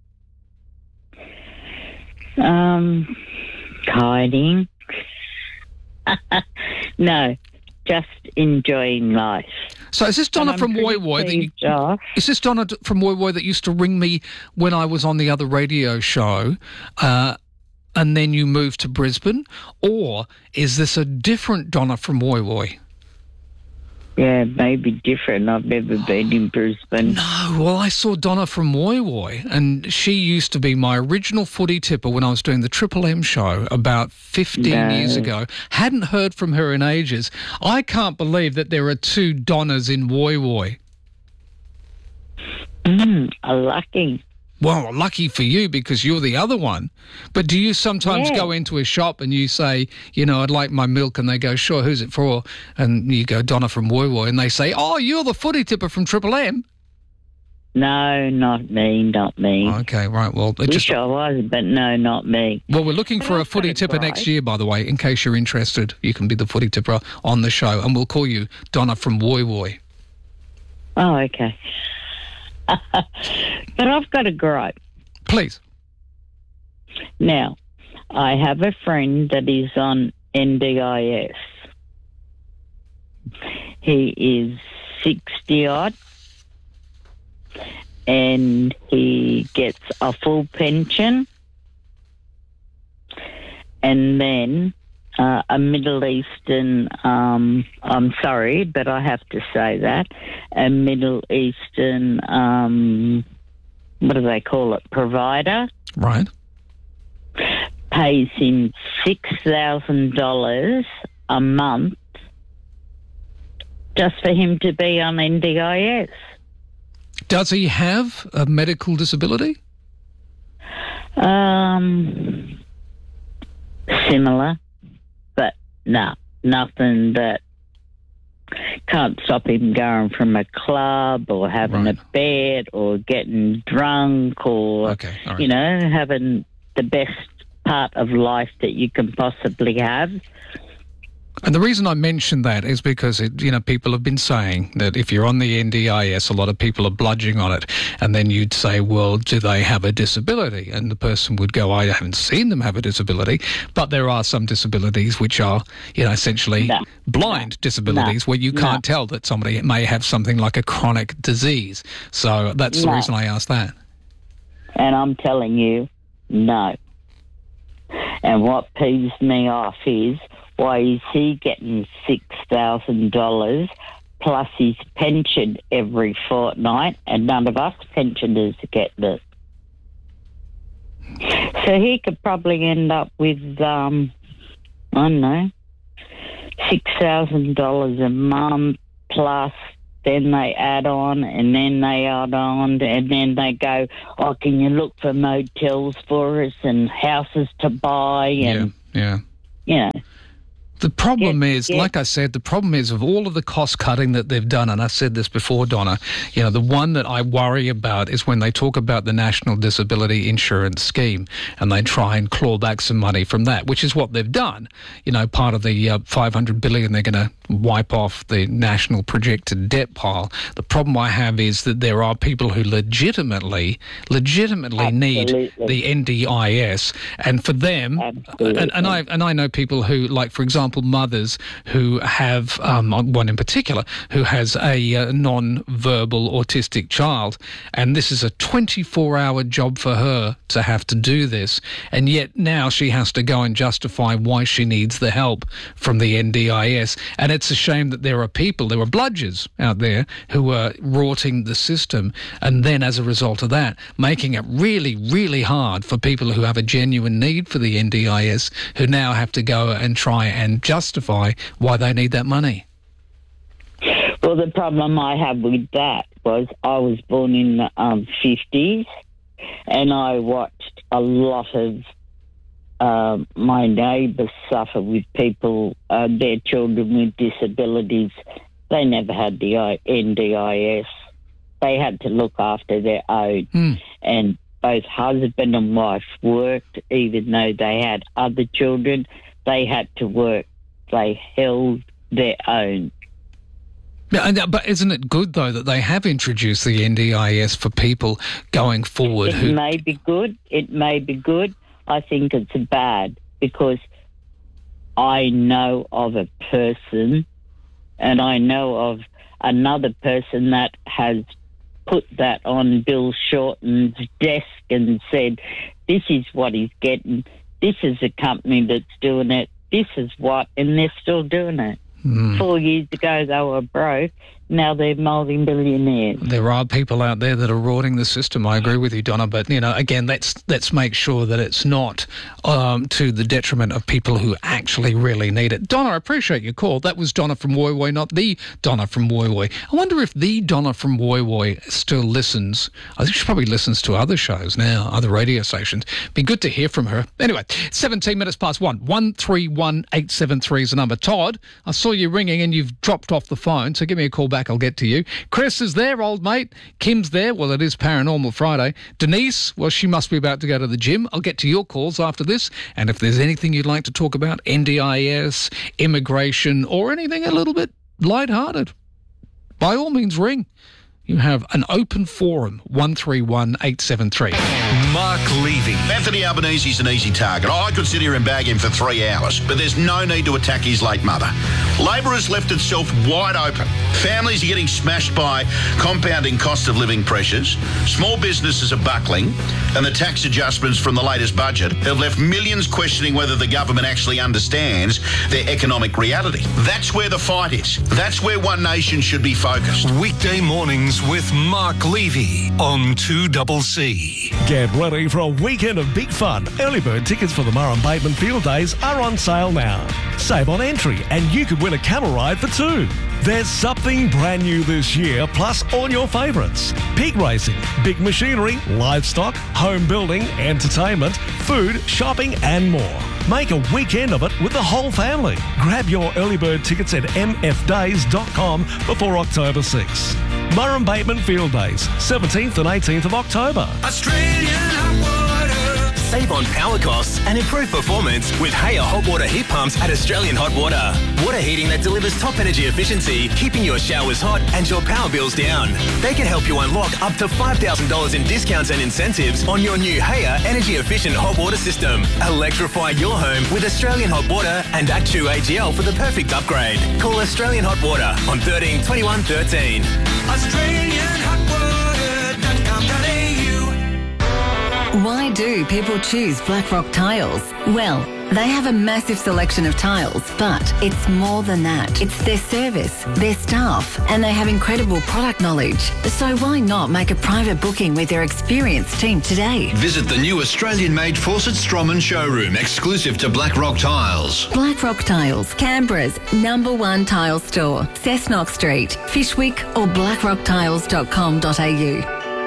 Speaker 8: Um, hiding. No, just enjoying life.
Speaker 2: So is this Donna from Woy Woy that you, is this Donna from Woy Woy that used to ring me when I was on the other radio show, uh, and then you moved to Brisbane? Or is this a different Donna from Woy Woy?
Speaker 8: Yeah, maybe different. I've never been in Brisbane.
Speaker 2: No, well, I saw Donna from Woy Woy, and she used to be my original footy tipper when I was doing the Triple M show about fifteen
Speaker 8: No.
Speaker 2: years ago. Hadn't heard from her in ages. I can't believe that there are two Donnas in Woy Woy.
Speaker 8: Mm, lucky.
Speaker 2: Well, lucky for you because you're the other one. But do you sometimes
Speaker 8: Yeah.
Speaker 2: go into a shop and you say, you know, I'd like my milk, and they go, sure, who's it for? And you go, Donna from Woy Woy, and they say, oh, you're the footy tipper from Triple M.
Speaker 8: No, not me, not me.
Speaker 2: Okay, right, well... It
Speaker 8: Wish
Speaker 2: just,
Speaker 8: I was, but no, not me.
Speaker 2: well, we're looking for a footy tipper next year, by the way, in case you're interested. You can be the footy tipper on the show, and we'll call you Donna from Woy Woy.
Speaker 8: Oh, okay. But I've got a gripe.
Speaker 2: Please.
Speaker 8: Now, I have a friend that is on N D I S. He is sixty-odd, and he gets a full pension, and then uh, a Middle Eastern, um, I'm sorry, but I have to say that, a Middle Eastern, um, what do they call it, provider,
Speaker 2: Right.
Speaker 8: pays him six thousand dollars a month just for him to be on N D I S.
Speaker 2: Does he have a medical disability?
Speaker 8: Um, similar, but no, nothing that can't stop him going from a club or having
Speaker 2: Right.
Speaker 8: a bet or getting drunk or,
Speaker 2: Okay, all right.
Speaker 8: you know, having the best part of life that you can possibly have.
Speaker 2: And the reason I mention that is because, it, you know, people have been saying that if you're on the N D I S, a lot of people are bludging on it. And then you'd say, well, do they have a disability? And the person would go, I haven't seen them have a disability. But there are some disabilities which are, you know, essentially
Speaker 8: No.
Speaker 2: blind disabilities where you
Speaker 8: No.
Speaker 2: can't tell that somebody may have something like a chronic disease. So that's the
Speaker 8: No.
Speaker 2: reason I asked that.
Speaker 8: And I'm telling you, no. And what peeves me off is, why is he getting six thousand dollars plus his pension every fortnight and none of us pensioners get it? So he could probably end up with, um, I don't know, six thousand dollars a month plus then they add on and then they add on and then they go, oh, can you look for motels for us and houses to buy and,
Speaker 2: Yeah.
Speaker 8: you know.
Speaker 2: The problem
Speaker 8: Yeah,
Speaker 2: is,
Speaker 8: yeah.
Speaker 2: like I said, the problem is of all of the cost cutting that they've done, and I said this before, Donna, you know, the one that I worry about is when they talk about the National Disability Insurance Scheme and they try and claw back some money from that, which is what they've done. You know, part of the uh, five hundred billion dollars, they're going to wipe off the national projected debt pile. The problem I have is that there are people who legitimately, legitimately need
Speaker 8: Absolutely.
Speaker 2: the N D I S, and for them, and, and I and I know people who, like for example, mothers who have um, one in particular who has a uh, non-verbal autistic child, and this is a twenty-four hour job for her to have to do this, and yet now she has to go and justify why she needs the help from the N D I S, and it's a shame that there are people, there are bludgers out there who are rorting the system, and then as a result of that, making it really, really hard for people who have a genuine need for the N D I S, who now have to go and try and justify why they need that money.
Speaker 8: Well, the problem I had with that was I was born in the um, fifties and I watched a lot of uh, my neighbours suffer with people, uh, their children with disabilities. They never had the I- N D I S. They had to look after their own.
Speaker 2: Mm.
Speaker 8: And both husband and wife worked, even though they had other children. They had to work. They held their own.
Speaker 2: Yeah, and, but isn't it good, though, that they have introduced the N D I S for people going forward?
Speaker 8: It
Speaker 2: who
Speaker 8: may be good. It may be good. I think it's bad because I know of a person and I know of another person that has put that on Bill Shorten's desk and said, this is what he's getting. This is a company that's doing it. This is what, and they're still doing it.
Speaker 2: Mm.
Speaker 8: Four years ago, they were broke. Now they're multi-billionaires.
Speaker 2: There are people out there that are rorting the system. I agree with you, Donna. But, you know, again, let's let's make sure that it's not um, to the detriment of people who actually really need it. Donna, I appreciate your call. That was Donna from Woy Woy, not the Donna from Woy Woy. I wonder if the Donna from Woy Woy still listens. I think she probably listens to other shows now, other radio stations. Be good to hear from her. Anyway, seventeen minutes past one. one three one eight seven three is the number. Todd, I saw you ringing and you've dropped off the phone, so give me a call back. I'll get to you. Chris is there, old mate. Kim's there. Well, it is Paranormal Friday. Denise, well, she must be about to go to the gym. I'll get to your calls after this. And if there's anything you'd like to talk about, N D I S, immigration, or anything a little bit lighthearted, by all means, ring. You have an open forum, one three one eight seven three.
Speaker 4: Mark Levy.
Speaker 16: Anthony Albanese's an easy target. I could sit here and bag him for three hours, but there's no need to attack his late mother. Labor has left itself wide open. Families are getting smashed by compounding cost of living pressures. Small businesses are buckling, and the tax adjustments from the latest budget have left millions questioning whether the government actually understands their economic reality. That's where the fight is. That's where One Nation should be focused.
Speaker 4: Weekday mornings with Mark Levy on two C C.
Speaker 17: Get ready for a weekend of big fun. Early bird tickets for the Murrum Bateman Field Days are on sale now. Save on entry and you could win a camel ride for two. There's something brand new this year, plus all your favourites. Pig racing, big machinery, livestock, home building, entertainment, food, shopping and more. Make a weekend of it with the whole family. Grab your early bird tickets at m f days dot com before October sixth. Murrum Bateman Field Days, seventeenth and eighteenth of October.
Speaker 6: Australian hot water. Save on power costs and improve performance with Haya hot water heat pumps at Australian Hot Water. Water heating that delivers top energy efficiency, keeping your showers hot and your power bills down. They can help you unlock up to five thousand dollars in discounts and incentives on your new Haya energy efficient hot water system. Electrify your home with Australian Hot Water and Actu A G L for the perfect upgrade. Call Australian Hot Water on thirteen twenty-one thirteen. Australian Hot Water dot com dot a u.
Speaker 18: Why do people choose Blackrock Tiles? Well, they have a massive selection of tiles, but it's more than that. It's their service, their staff, and they have incredible product knowledge. So why not make a private booking with their experienced team today?
Speaker 19: Visit the new Australian-made Fawcett Stroman showroom, exclusive to Blackrock Tiles.
Speaker 18: Blackrock Tiles, Canberra's number one tile store. Cessnock Street, Fishwick or blackrock tiles dot com dot a u.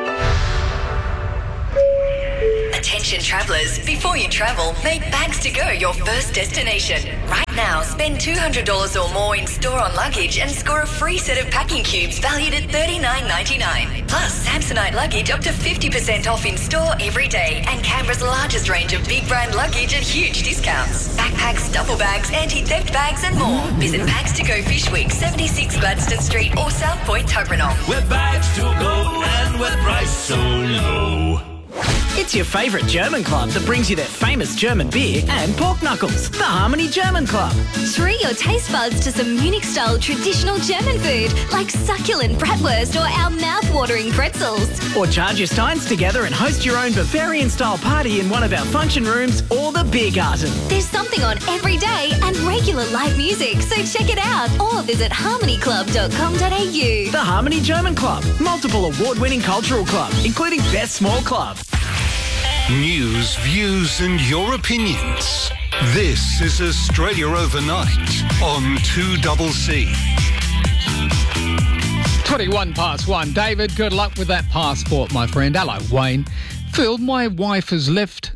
Speaker 20: Attention travellers, before you travel, make Bags to Go your first destination. Right now, spend two hundred dollars or more in store on luggage and score a free set of packing cubes valued at thirty-nine ninety-nine. Plus, Samsonite luggage up to fifty percent off in store every day and Canberra's largest range of big brand luggage at huge discounts. Backpacks, duffel bags, anti-theft bags and more. Visit Bags to Go Fishwick, seventy-six Gladstone Street or South Point Tuggeranong.
Speaker 6: With Bags to Go and with price so low.
Speaker 21: It's your favourite German club that brings you their famous German beer and pork knuckles, the Harmony German Club.
Speaker 22: Treat your taste buds to some Munich-style traditional German food like succulent bratwurst or our mouth-watering pretzels.
Speaker 21: Or charge your steins together and host your own Bavarian-style party in one of our function rooms or the beer garden.
Speaker 22: There's something on every day and regular live music, so check it out or visit harmony club dot com dot a u.
Speaker 21: The Harmony German Club, multiple award-winning cultural club, including Best Small Club.
Speaker 4: News, views and your opinions. This is Australia Overnight on two C C.
Speaker 2: twenty-one past one. David, good luck with that passport, my friend. Hello, Wayne. Phil, my wife has left...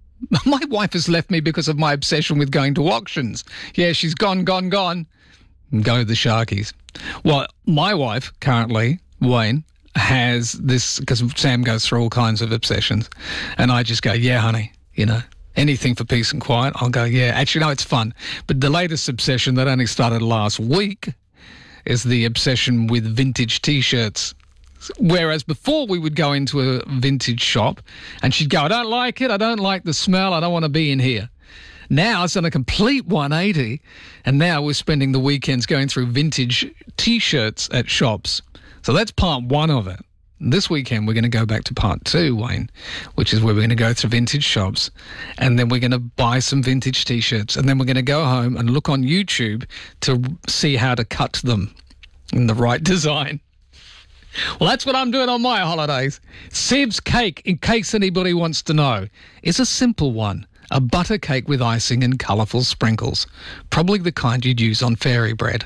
Speaker 2: My wife has left me because of my obsession with going to auctions. Yeah, she's gone, gone, gone. Go the Sharkies. Well, my wife currently, Wayne, has this, because Sam goes through all kinds of obsessions, and I just go, yeah, honey, you know, anything for peace and quiet. I'll go, yeah. Actually, no, it's fun. But the latest obsession that only started last week is the obsession with vintage T-shirts. Whereas before we would go into a vintage shop and she'd go, I don't like it, I don't like the smell, I don't want to be in here. Now it's done a complete one eighty, and now we're spending the weekends going through vintage T-shirts at shops. So that's part one of it. This weekend, we're going to go back to part two, Wayne, which is where we're going to go through vintage shops, and then we're going to buy some vintage T-shirts, and then we're going to go home and look on YouTube to see how to cut them in the right design. Well, that's what I'm doing on my holidays. Seb's cake, in case anybody wants to know, is a simple one. A butter cake with icing and colourful sprinkles. Probably the kind you'd use on fairy bread.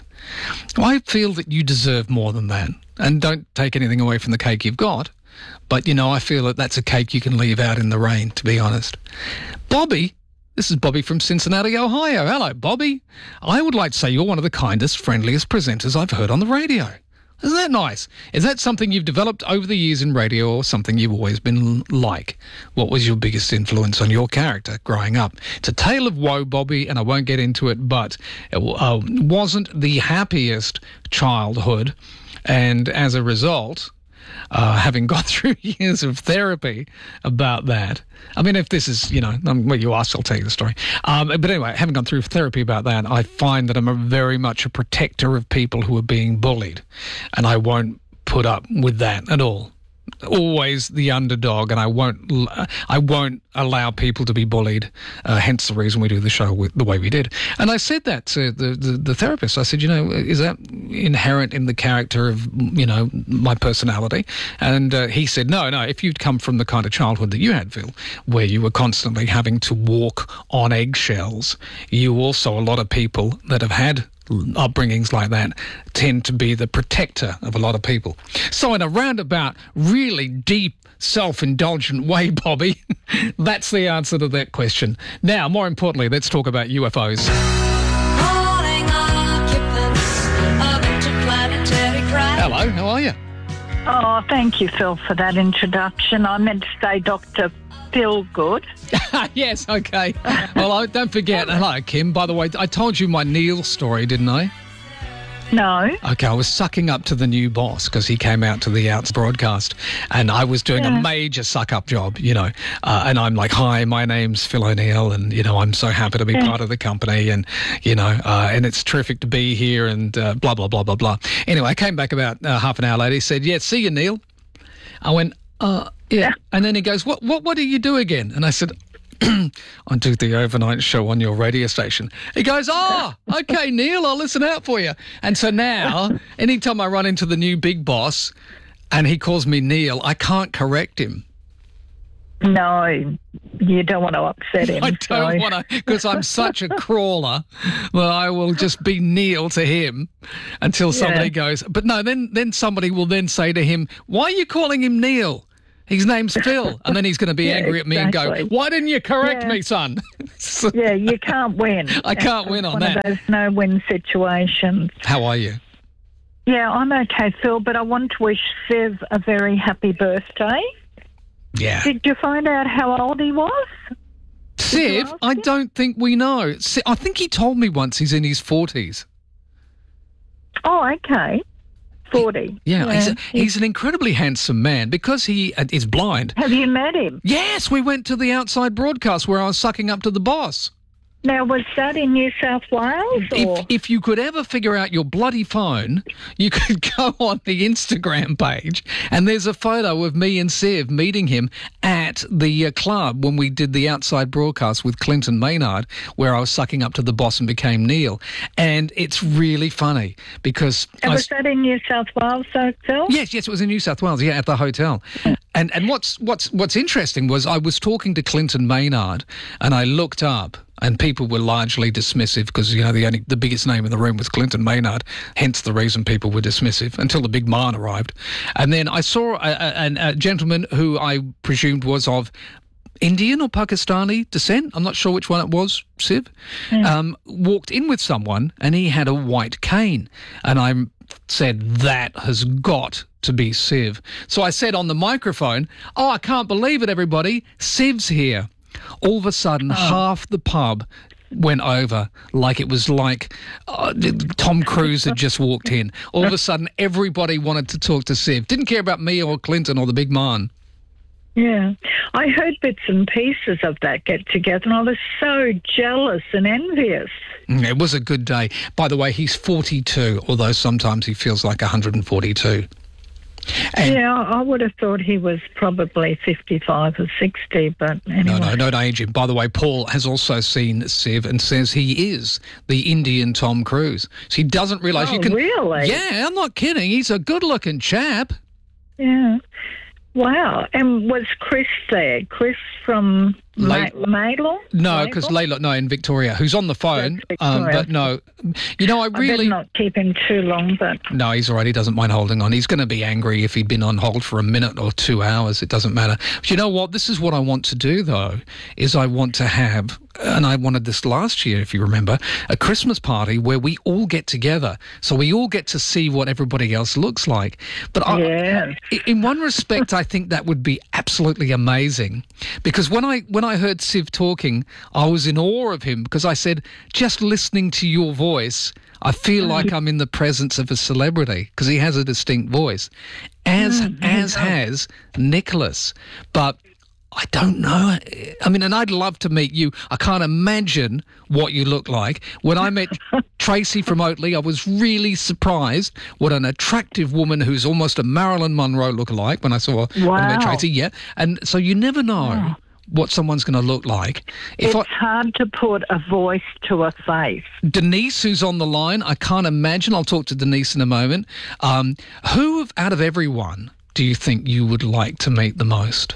Speaker 2: I feel that you deserve more than that. And don't take anything away from the cake you've got. But, you know, I feel that that's a cake you can leave out in the rain, to be honest. Bobby, this is Bobby from Cincinnati, Ohio. Hello, Bobby. I would like to say you're one of the kindest, friendliest presenters I've heard on the radio. Isn't that nice? Is that something you've developed over the years in radio or something you've always been like? What was your biggest influence on your character growing up? It's a tale of woe, Bobby, and I won't get into it, but it uh, wasn't the happiest childhood. And as a result, uh, having gone through years of therapy about that, I mean, if this is, you know, um, well, you asked, I'll tell you the story. Um, but anyway, having gone through therapy about that, I find that I'm a very much a protector of people who are being bullied. And I won't put up with that at all. Always the underdog, and I won't I won't allow people to be bullied, uh, hence the reason we do the show with, the way we did. And I said that to the, the, the therapist. I said, you know, is that inherent in the character of, you know, my personality? And uh, he said, no, no, if you'd come from the kind of childhood that you had, Phil, where you were constantly having to walk on eggshells, you also, a lot of people that have had upbringings like that tend to be the protector of a lot of people. So in a roundabout, really deep, self-indulgent way, Bobby, that's the answer to that question. Now, more importantly, let's talk about U F Os. Hello, how are you?
Speaker 3: Oh, thank you, Phil, for that introduction. I meant to say Doctor Phil Good.
Speaker 2: Yes, okay. Well, I, don't forget, hello, Kim. By the way, I told you my Neil story, didn't I?
Speaker 3: No.
Speaker 2: Okay, I was sucking up to the new boss because he came out to the Outs broadcast and I was doing
Speaker 3: Yeah.
Speaker 2: a major suck-up job, you know, uh, and I'm like, hi, my name's Phil O'Neill and, you know, I'm so happy to be
Speaker 3: Yeah.
Speaker 2: part of the company and, you know, uh, and it's terrific to be here and uh, blah, blah, blah, blah, blah. Anyway, I came back about uh, half an hour later. He said, yeah, see you, Neil. I went, uh, yeah. And then he goes, what, what, what do you do again? And I said, I do the overnight show on your radio station. He goes, oh, okay, Neil, I'll listen out for you. And so now, anytime I run into the new big boss and he calls me Neil, I can't correct him.
Speaker 3: No, you don't want to upset him.
Speaker 2: I don't
Speaker 3: so-
Speaker 2: want to, because I'm such a crawler that I will just be Neil to him until somebody
Speaker 3: Yeah.
Speaker 2: goes, but no, then, then somebody will then say to him, why are you calling him Neil? His name's Phil. And then he's going to be
Speaker 3: Yeah,
Speaker 2: angry at me and
Speaker 3: exactly.
Speaker 2: go, why didn't you correct
Speaker 3: Yeah.
Speaker 2: me, son? So-
Speaker 3: Yeah, you can't win.
Speaker 2: I can't
Speaker 3: It's
Speaker 2: win on
Speaker 3: one
Speaker 2: that.
Speaker 3: of those no-win situations.
Speaker 2: How are you?
Speaker 3: Yeah, I'm okay, Phil, but I want to wish Siv a very happy birthday.
Speaker 2: Yeah.
Speaker 3: Did you find out how old he was?
Speaker 2: Siv, I don't think we know. Si- I think he told me once he's in his forties.
Speaker 3: Oh, okay. forty.
Speaker 2: Yeah, He's, a, he's an incredibly handsome man because he uh, is blind.
Speaker 3: Have you met him?
Speaker 2: Yes, we went to the Outside broadcast where I was sucking up to the boss.
Speaker 3: Now, was that in New South Wales? Or?
Speaker 2: If, if you could ever figure out your bloody phone, you could go on the Instagram page and there's a photo of me and Siv meeting him at the uh, club when we did the Outside broadcast with Clinton Maynard, where I was sucking up to the boss and became Neil. And it's really funny because...
Speaker 3: And
Speaker 2: I
Speaker 3: was that in New South Wales, though, Phil?
Speaker 2: Yes, yes, it was in New South Wales, yeah, at the hotel. And and what's what's what's interesting was I was talking to Clinton Maynard and I looked up and people were largely dismissive because, you know, the only the biggest name in the room was Clinton Maynard, hence the reason people were dismissive until the big man arrived. And then I saw a, a, a gentleman who I presumed was of Indian or Pakistani descent, I'm not sure which one it was, Siv, um, walked in with someone and he had a white cane. And I said, that has got to be Siv. So I said on the microphone, oh, I can't believe it, everybody, Siv's here. All of a sudden, half the pub went over like it was like uh, Tom Cruise had just walked in. All of a sudden, everybody wanted to talk to Siv. Didn't care about me or Clinton or the big man.
Speaker 3: Yeah. I heard bits and pieces of that get together and I was so jealous and envious.
Speaker 2: Mm, It was a good day. By the way, he's forty-two, although sometimes he feels like one hundred forty-two. And
Speaker 3: yeah, I would have thought he was probably fifty-five or sixty, but anyway.
Speaker 2: No, no, don't age him. By the way, Paul has also seen Siv and says he is the Indian Tom Cruise. So he doesn't realise
Speaker 3: Oh,
Speaker 2: you can...
Speaker 3: really?
Speaker 2: Yeah, I'm not kidding. He's a good-looking chap.
Speaker 3: Yeah. Wow. And was Chris there? Chris from Ma-
Speaker 2: Late-
Speaker 3: Maidlaw?
Speaker 2: No, because Layla, no, in Victoria, who's on the phone. Um,
Speaker 3: Victoria.
Speaker 2: but no, you know, I
Speaker 3: I
Speaker 2: really...
Speaker 3: better not keep him too long, but...
Speaker 2: No, he's all right. He doesn't mind holding on. He's going to be angry if he'd been on hold for a minute or two hours. It doesn't matter. But you know what? This is what I want to do, though, is I want to have, and I wanted this last year, if you remember, a Christmas party where we all get together. So we all get to see what everybody else looks like. But I, in one respect, I think that would be absolutely amazing. Because when I when I heard Siv talking, I was in awe of him because I said, just listening to your voice, I feel like I'm in the presence of a celebrity because he has a distinct voice, as
Speaker 3: Mm,
Speaker 2: as has Nicholas. But I don't know. I mean, and I'd love to meet you. I can't imagine what you look like. When I met Tracy from Oatley, I was really surprised what an attractive woman who's almost a Marilyn Monroe lookalike when I saw when I met
Speaker 3: Wow.
Speaker 2: Tracy. Yeah, and so you never know what someone's going to look like. If
Speaker 3: It's
Speaker 2: I,
Speaker 3: hard to put a voice to a face.
Speaker 2: Denise, who's on the line, I can't imagine. I'll talk to Denise in a moment. Um, who, of, out of everyone, do you think you would like to meet the most?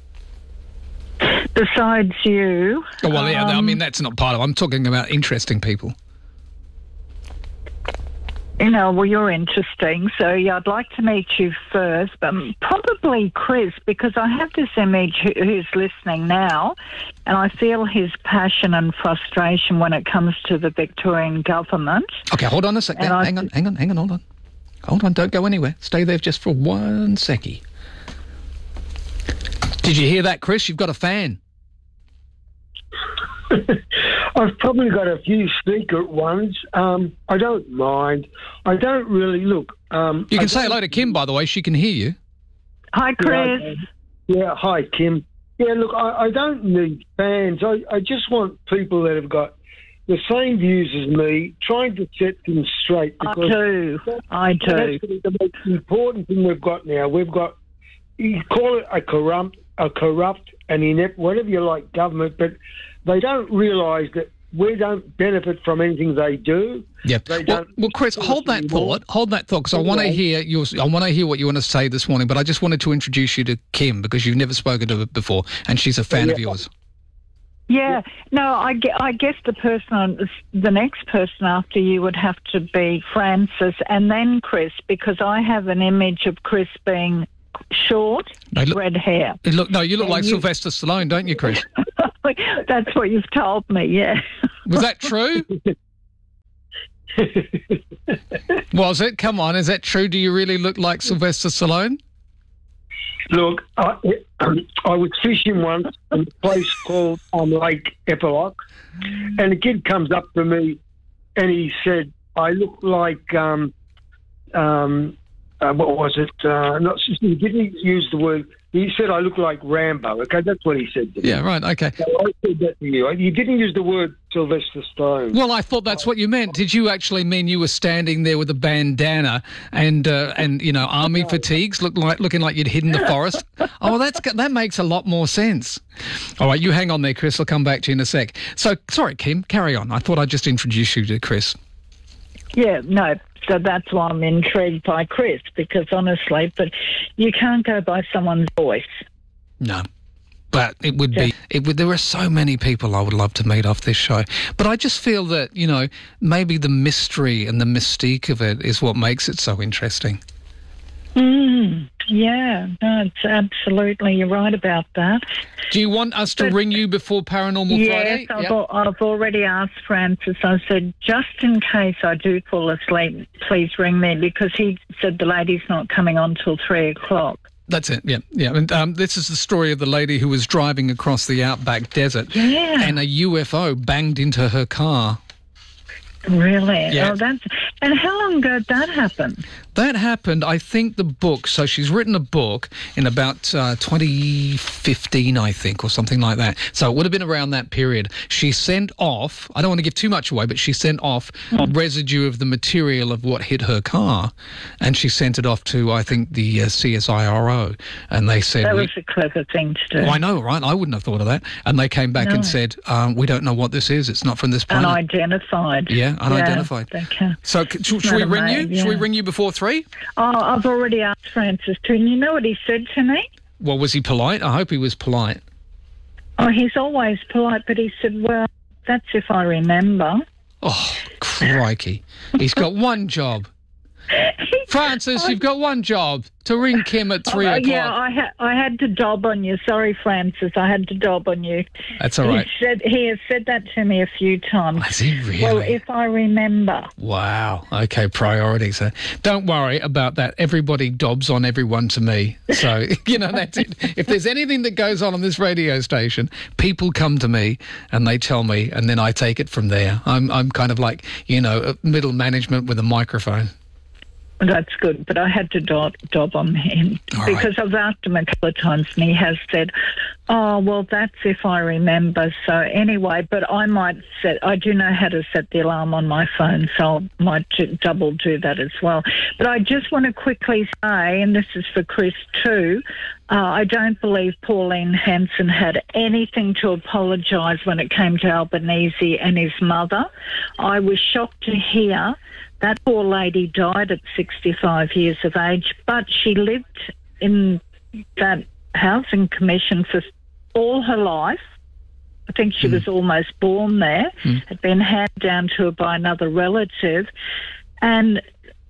Speaker 3: Besides you...
Speaker 2: Oh, well, yeah, I
Speaker 3: um,
Speaker 2: mean, that's not part of it. I'm talking about interesting people.
Speaker 3: You know, well, you're interesting, so yeah, I'd like to meet you first, but probably Chris, because I have this image who, who's listening now, and I feel his passion and frustration when it comes to the Victorian government.
Speaker 2: Okay, hold on a second.
Speaker 3: And I
Speaker 2: Hang on, hang on, hang on, hold on. Hold on, don't go anywhere. Stay there just for one seckie. Did you hear that, Chris? You've got a fan.
Speaker 5: I've probably got a few secret ones. Um, I don't mind. I don't really look. Um,
Speaker 2: You can
Speaker 5: I
Speaker 2: say
Speaker 5: don't-
Speaker 2: hello to Kim, by the way. She can hear you.
Speaker 3: Hi, Chris.
Speaker 5: Yeah, yeah, hi, Kim. Yeah, look, I, I don't need fans. I, I just want people that have got the same views as me, trying to set things straight.
Speaker 3: I
Speaker 5: Because
Speaker 3: do. I do.
Speaker 5: That's the most important thing we've got now. We've got, you call it a corrupt, a corrupt and inept, whatever you like, government, but they don't realise that we don't benefit from anything they do.
Speaker 2: Yep.
Speaker 5: They
Speaker 2: Well,
Speaker 5: don't
Speaker 2: well, Chris, hold that thought. Hold that thought, because I want to
Speaker 5: Okay.
Speaker 2: hear your. I want to hear what you want to say this morning. But I just wanted to introduce you to Kim because you've never spoken to her before, and she's a fan of
Speaker 3: Yeah.
Speaker 2: yours.
Speaker 3: Yeah, no, I, gue- I guess the person, on, the next person after you would have to be Francis and then Chris, because I have an image of Chris being short,
Speaker 2: No, look-
Speaker 3: red hair.
Speaker 2: You Look, no, you look
Speaker 3: And
Speaker 2: like
Speaker 3: you-
Speaker 2: Sylvester Stallone, don't you, Chris?
Speaker 3: That's what you've told me, yeah.
Speaker 2: Was that true? Was it? Come on, is that true? Do you really look like Sylvester Stallone?
Speaker 5: Look, I, I was fishing once in a place called um, Lake Epilogue, and a kid comes up to me and he said, I look like, um, um, uh, what was it? Uh, not, he didn't use the word, he said I look like Rambo. Okay, that's what he said to me.
Speaker 2: Yeah, right, okay.
Speaker 5: So I said that to you. You didn't use the word Sylvester Stallone.
Speaker 2: Well, I thought that's what you meant. Did you actually mean you were standing there with a bandana and uh, and you know army fatigues, look like looking like you'd hidden the forest? Oh, that's that makes a lot more sense. All right, you hang on there, Chris. I'll come back to you in a sec. So, sorry, Kim, carry on. I thought I'd just introduce you to Chris.
Speaker 3: Yeah, no, so that's why I'm intrigued by Chris, because honestly, but you can't go by someone's voice.
Speaker 2: No. But it would be, it would, there are so many people I would love to meet off this show. But I just feel that, you know, maybe the mystery and the mystique of it is what makes it so interesting.
Speaker 3: Mm, yeah, no, it's absolutely, you're right about that.
Speaker 2: Do you want us to
Speaker 3: But-
Speaker 2: ring you before Paranormal
Speaker 3: yes,
Speaker 2: Friday?
Speaker 3: I've,
Speaker 2: Yep.
Speaker 3: al- I've already asked Francis. I said, just in case I do fall asleep, please ring me, because he said the lady's not coming on till three o'clock.
Speaker 2: That's it, yeah. yeah. And um, this is the story of the lady who was driving across the outback desert
Speaker 3: Yeah.
Speaker 2: and a U F O banged into her car.
Speaker 3: Really?
Speaker 2: Yeah.
Speaker 3: Oh, that's, and how long ago did that happen?
Speaker 2: That happened, I think the book, so she's written a book in about uh, twenty fifteen, I think, or something like that. So it would have been around that period. She sent off, I don't want to give too much away, but she sent off residue of the material of what hit her car, and she sent it off to, I think, the uh, C S I R O, and they said...
Speaker 3: That
Speaker 2: we-
Speaker 3: was a clever thing to do.
Speaker 2: Oh, I know, right? I wouldn't have thought of that. And they came back
Speaker 3: No.
Speaker 2: and said, um, we don't know what this is. It's not from this planet.
Speaker 3: Unidentified.
Speaker 2: Yeah, unidentified.
Speaker 3: Yeah, they can.
Speaker 2: So c- sh-
Speaker 3: It's
Speaker 2: should we
Speaker 3: not a
Speaker 2: ring you?
Speaker 3: maid,
Speaker 2: Should we
Speaker 3: yeah.
Speaker 2: ring you before three?
Speaker 3: Oh, I've already asked Francis too, and you know what he said to me?
Speaker 2: Well, was he polite? I hope he was polite.
Speaker 3: Oh, he's always polite, but he said, well, that's if I remember.
Speaker 2: Oh, crikey. He's got one job. Francis, you've got one job, to ring Kim at three
Speaker 3: Oh,
Speaker 2: o'clock.
Speaker 3: yeah, I, ha- I had to dob on you. Sorry, Francis, I had to dob on you.
Speaker 2: That's all right.
Speaker 3: He, said, he has said that to me a few times.
Speaker 2: Has he really?
Speaker 3: Well, if I remember.
Speaker 2: Wow. Okay, priorities. Uh, don't worry about that. Everybody dobs on everyone to me. So, you know, that's it. If there's anything that goes on on this radio station, people come to me and they tell me, and then I take it from there. I'm, I'm kind of like, you know, middle management with a microphone.
Speaker 3: That's good, but I had to dob, dob on him
Speaker 2: All
Speaker 3: because I've asked him a couple of times and he has said, oh, well, that's if I remember. So anyway, but I might set, I do know how to set the alarm on my phone, so I might do, double do that as well. But I just want to quickly say, and this is for Chris too, uh, I don't believe Pauline Hanson had anything to apologise when it came to Albanese and his mother. I was shocked to hear that poor lady died at sixty-five years of age, but she lived in that housing commission for all her life. I think she mm. was almost born there. Mm. Had been handed down to her by another relative. And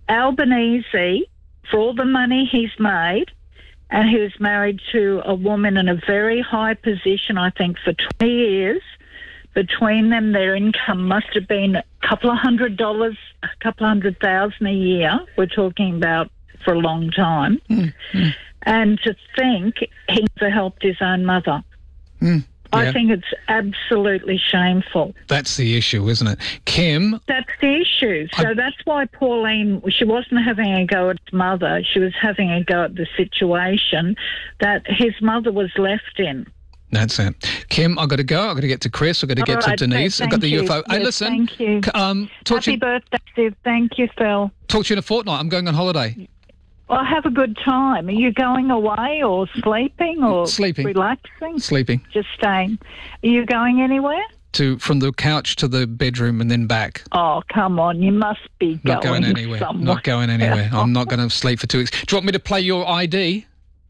Speaker 3: Albanese, for all the money he's made, and he was married to a woman in a very high position, I think, for twenty years. Between them, their income must have been a couple of hundred dollars, a couple of hundred thousand a year. We're talking about for a long time.
Speaker 2: Mm-hmm.
Speaker 3: And to think he never helped his own mother.
Speaker 2: Mm, yeah.
Speaker 3: I think it's absolutely shameful.
Speaker 2: That's the issue, isn't it? Kim?
Speaker 3: That's the issue. So I... that's why Pauline, she wasn't having a go at his mother. She was having a go at the situation that his mother was left in.
Speaker 2: That's it. Kim, I've got to go. I've got to get to Chris. I've got to get
Speaker 3: All right,
Speaker 2: to Denise. I've got the
Speaker 3: you.
Speaker 2: U F O. Hey,
Speaker 3: Yes,
Speaker 2: listen.
Speaker 3: Thank you.
Speaker 2: Um, talk
Speaker 3: Happy
Speaker 2: to you,
Speaker 3: birthday, Steve. Thank you, Phil.
Speaker 2: talk to you in a fortnight. I'm going on holiday.
Speaker 3: Well, have a good time. Are you going away or sleeping or
Speaker 2: Sleeping.
Speaker 3: relaxing?
Speaker 2: Sleeping.
Speaker 3: Just staying. Are you going anywhere?
Speaker 2: To From the couch to the bedroom and then back.
Speaker 3: Oh, come on. You must be
Speaker 2: Not
Speaker 3: going,
Speaker 2: going anywhere.
Speaker 3: somewhere.
Speaker 2: Not going anywhere. I'm not going to sleep for two weeks. Do you want me to play your I D?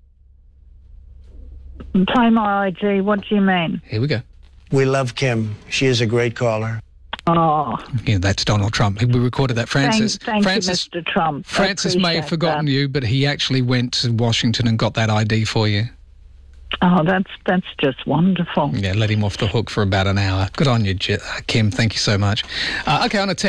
Speaker 3: Play my I D. What do you mean?
Speaker 2: Here we go.
Speaker 7: We love Kim. She is a great caller.
Speaker 3: Oh.
Speaker 2: Yeah, that's Donald Trump. We recorded that. Francis.
Speaker 3: Thank, thank
Speaker 2: Francis,
Speaker 3: you, Mister Trump. I
Speaker 2: Francis may have
Speaker 3: appreciate
Speaker 2: forgotten
Speaker 3: that.
Speaker 2: you, but he actually went to Washington and got that I D for you.
Speaker 3: Oh, that's that's just wonderful.
Speaker 2: Yeah, let him off the hook for about an hour. Good on you, J- Kim. Thank you so much. Uh, okay, on a text.